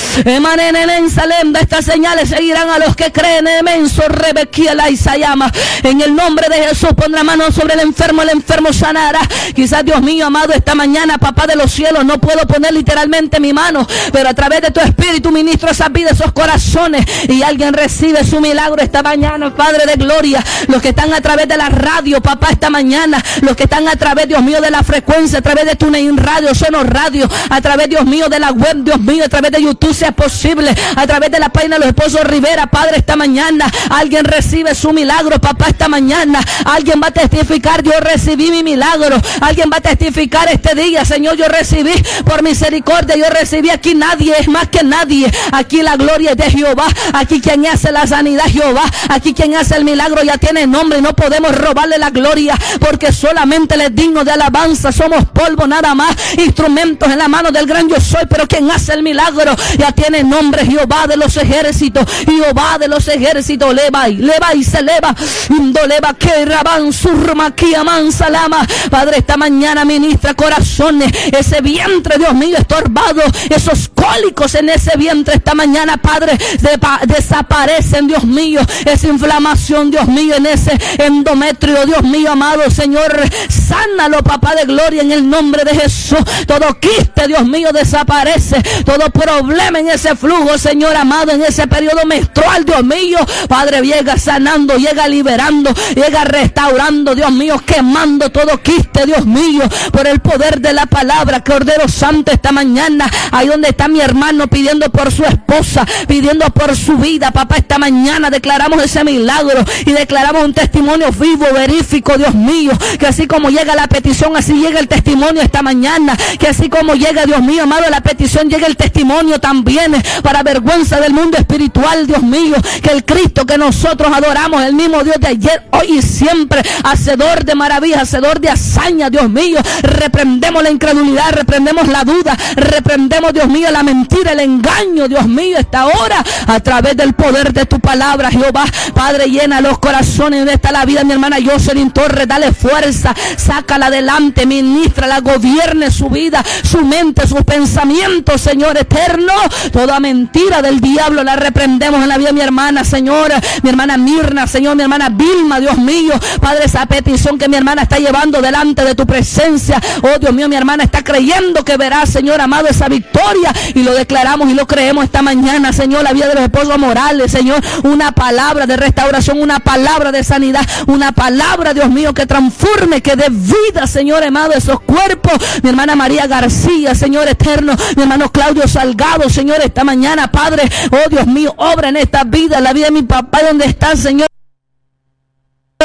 Emanen en Salem, estas señales seguirán a los que creen en menso rebequía la Isayama. En el nombre de Jesús pondrá mano sobre el enfermo, el enfermo sanará. Quizás, Dios mío amado, esta mañana, papá de los cielos, no puedo poner literalmente mi mano, pero a través de tu espíritu ministro esa vida, esos corazones, y alguien recibe su milagro esta mañana, Padre de gloria. Los que están a través de la radio, papá, esta mañana, los que están a través, Dios mío, de la frecuencia, a través de TuneIn Radio, Sonos Radio, a través, Dios mío, de la web, Dios mío, a través de YouTube, sea posible, a través de la página de los esposos Rivera, Padre, esta mañana alguien recibe su milagro, papá, esta mañana alguien va a testificar, yo recibí mi milagro. Alguien va a testificar este día, Señor, yo recibí por misericordia, yo recibí. Aquí nadie es más que nadie, aquí la gloria es de Jehová, aquí quien hace la sanidad Jehová, aquí quien hace el milagro ya tiene nombre, y no podemos robarle la gloria, porque solamente Él es digno de alabanza. Somos polvo nada más, instrumentos en la mano del gran yo soy, pero quien hace el milagro ya tiene nombre, Jehová de los ejércitos, Jehová de los ejércitos. Leva y leva y se eleva, indoleva que raban surma que aman salama. Padre, esta mañana ministra corazones, ese vientre, Dios mío, estorbado, esos cólicos en ese vientre esta mañana, Padre, desaparecen, Dios mío, esa inflamación, Dios mío, en ese endometrio, Dios mío amado, Señor, sánalo, papá de gloria, en el nombre de Jesús. Todo quiste, Dios mío, desaparece, todo problema en ese flujo, Señor amado, en ese periodo menstrual, Dios mío, Padre, llega sanando, llega liberando, llega restaurando, Dios mío, quemando todo quiste, Dios mío, por el poder de la palabra. Cordero Santo, esta mañana, ahí donde está mi hermano pidiendo por su esposa, pidiendo por su vida, papá, esta mañana declaramos ese milagro y declaramos un testimonio vivo, verífico, Dios mío, que así como llega la petición, así llega el testimonio esta mañana, que así como llega, Dios mío amado, la petición, llega el testimonio también, para vergüenza del mundo espiritual, Dios mío, que el Cristo que nosotros adoramos, el mismo Dios de ayer, hoy y siempre, hacedor de maravillas, hacedor de hazañas, Dios mío, reprendemos la incredulidad, reprendemos la duda, reprendemos, Dios mío, la mentira, el engaño, Dios mío, esta hora, a través del poder de tu palabra, Jehová. Padre, llena los corazones, donde está la vida, mi hermana Jocelyn Torres, dale fuerza, sácala adelante, ministrala, gobierne su vida, su mente, sus pensamientos, Señor eterno. Toda mentira del diablo la reprendemos en la vida de mi hermana, Señor, mi hermana Mirna, Señor, mi hermana Vilma, Dios mío, Padre, esa petición que mi hermana está llevando delante de tu presencia, oh Dios mío, mi hermana está creyendo que verá, Señor amado, esa victoria, y lo declaramos y lo creemos esta mañana, Señor, la vida de los esposos Morales, Señor, una palabra de restauración, una palabra de sanidad, una palabra, Dios mío, que transforme, que dé vida, Señor amado, esos cuerpos, mi hermana María García, Señor eterno, mi hermano Claudio Salgado, Señor, esta mañana, Padre, oh Dios mío, obra en esta vida, la vida de mi papá, donde está, Señor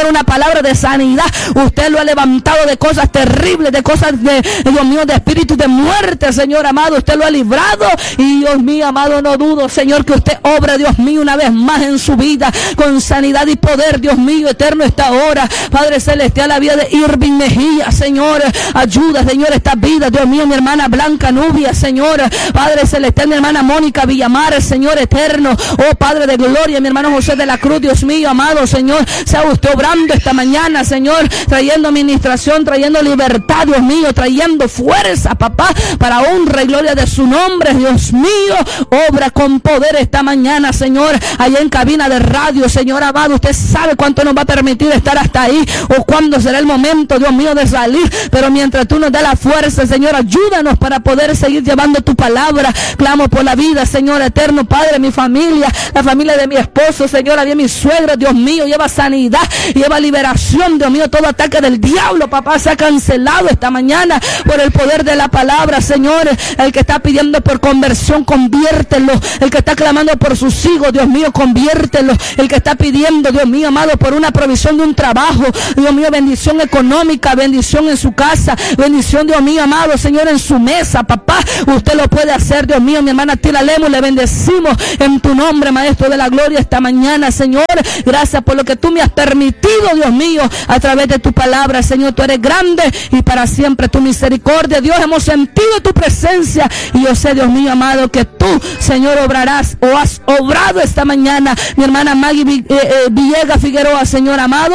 ver una palabra de sanidad. Usted lo ha levantado de cosas terribles, de cosas de, Dios mío, de espíritu de muerte, Señor amado. Usted lo ha librado y Dios mío, amado, no dudo, Señor, que usted obre, Dios mío, una vez más en su vida con sanidad y poder, Dios mío, eterno esta hora. Padre celestial, la vida de Irving Mejía, Señor, ayuda, Señor, esta vida, Dios mío, mi hermana Blanca Nubia, Señor, Padre celestial, mi hermana Mónica Villamar, Señor eterno, oh Padre de gloria, mi hermano José de la Cruz, Dios mío, amado, Señor, sea usted obrando esta mañana, Señor, trayendo administración, trayendo libertad, Dios mío, trayendo fuerza, papá, para honra y gloria de su nombre, Dios mío, obra con poder esta mañana, Señor, allá en cabina de radio, Señor amado, usted sabe cuánto nos va a permitir estar hasta ahí, o cuándo será el momento, Dios mío, de salir, pero mientras tú nos das la fuerza, Señor, ayúdanos para poder seguir llevando tu palabra. Clamo por la vida, Señor eterno, Padre, mi familia, la familia de mi esposo, Señor, había mi suegra, Dios mío, lleva sanidad, lleva liberación, Dios mío, todo ataque del diablo, papá, se ha cancelado esta mañana por el poder de la palabra, Señor. El que está pidiendo por conversión, conviértelo. El que está clamando por sus hijos, Dios mío, conviértelo. El que está pidiendo, Dios mío, amado, por una provisión de un trabajo, Dios mío, bendición económica, bendición en su casa, bendición, Dios mío, amado, Señor, en su mesa, papá, usted lo puede hacer, Dios mío. Mi hermana Tila Lemos, le bendecimos en tu nombre, Maestro de la Gloria, esta mañana, Señor. Gracias por lo que tú me has permitido, Dios mío, a través de tu palabra, Señor. Tú eres grande y para siempre tu misericordia, Dios. Hemos sentido tu presencia y yo sé, Dios mío, amado, que tú, Señor, obrarás o has obrado esta mañana. Mi hermana Maggie Villegas Figueroa, Señor amado,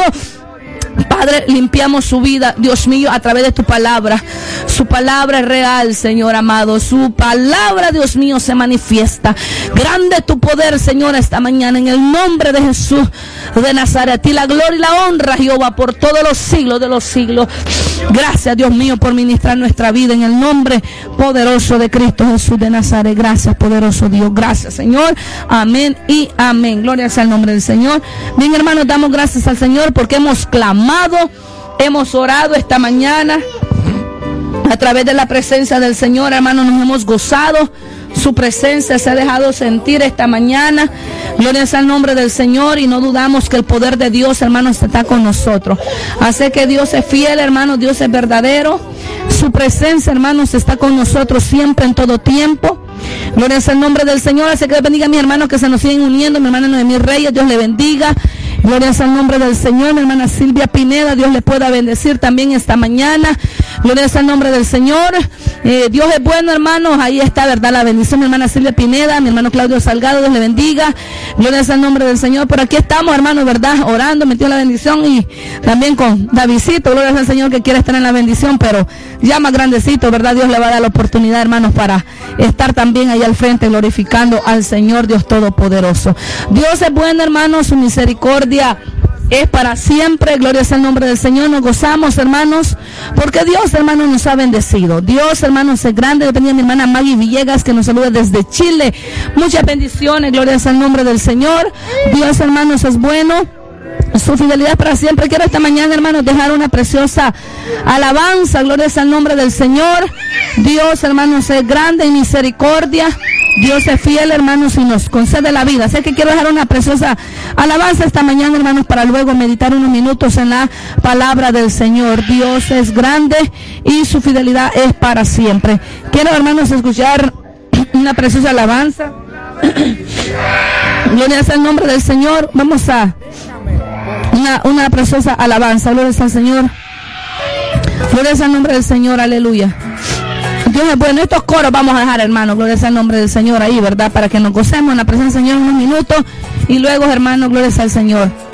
Padre, limpiamos su vida, Dios mío, a través de tu palabra. Su palabra es real, Señor amado. Su palabra, Dios mío, se manifiesta. Grande tu poder, Señor, esta mañana. En el nombre de Jesús de Nazaret. A ti la gloria y la honra, Jehová, por todos los siglos de los siglos. Gracias, Dios mío, por ministrar nuestra vida. En el nombre poderoso de Cristo Jesús de Nazaret. Gracias, poderoso Dios. Gracias, Señor. Amén y amén. Gloria sea el nombre del Señor. Bien, hermanos, damos gracias al Señor porque hemos clamado, hemos orado esta mañana a través de la presencia del Señor, hermanos, nos hemos gozado. Su presencia se ha dejado sentir esta mañana. Gloria sea el nombre del Señor y no dudamos que el poder de Dios, hermanos, está con nosotros. Así que Dios es fiel, hermanos, Dios es verdadero. Su presencia, hermanos, está con nosotros siempre, en todo tiempo. Gloria sea el nombre del Señor. Así que bendiga a mis hermanos que se nos siguen uniendo. Mi hermana Noemí Reyes, Dios le bendiga. Gloria sea el nombre del Señor. Mi hermana Silvia Pineda, Dios le pueda bendecir también esta mañana. Gloria sea el nombre del Señor. Eh, Dios es bueno, hermanos. Ahí está, ¿verdad? La bendición, mi hermana Silvia Pineda, mi hermano Claudio Salgado, Dios le bendiga. Gloria sea el nombre del Señor. Por aquí estamos, hermanos, ¿verdad? Orando, metió la bendición y también con Davidcito. Gloria sea al Señor que quiere estar en la bendición, pero ya más grandecito, ¿verdad? Dios le va a dar la oportunidad, hermanos, para estar también ahí al frente glorificando al Señor Dios Todopoderoso. Dios es bueno, hermanos, su misericordia es para siempre. Gloria sea el nombre del Señor. Nos gozamos, hermanos, porque Dios, hermanos, nos ha bendecido. Dios, hermanos, es grande. Yo tenía a mi hermana Maggie Villegas que nos saluda desde Chile. Muchas bendiciones. Gloria sea el nombre del Señor. Dios, hermanos, es bueno. Su fidelidad para siempre. Quiero esta mañana, hermanos, dejar una preciosa alabanza. Gloria sea el nombre del Señor. Dios, hermanos, es grande y misericordia. Dios es fiel, hermanos, y nos concede la vida. Así que quiero dejar una preciosa alabanza esta mañana, hermanos, para luego meditar unos minutos en la palabra del Señor. Dios es grande y su fidelidad es para siempre. Quiero, hermanos, escuchar una preciosa alabanza. Gloria sea el nombre del Señor. Vamos a una, una preciosa alabanza. Gloria sea al Señor. Gloria sea el nombre del Señor. Aleluya. Dios es bueno. Estos coros vamos a dejar, hermanos. Gloria sea el nombre del Señor ahí, ¿verdad? Para que nos gocemos en la presencia del Señor unos minutos. Y luego, hermanos, gloria sea al Señor.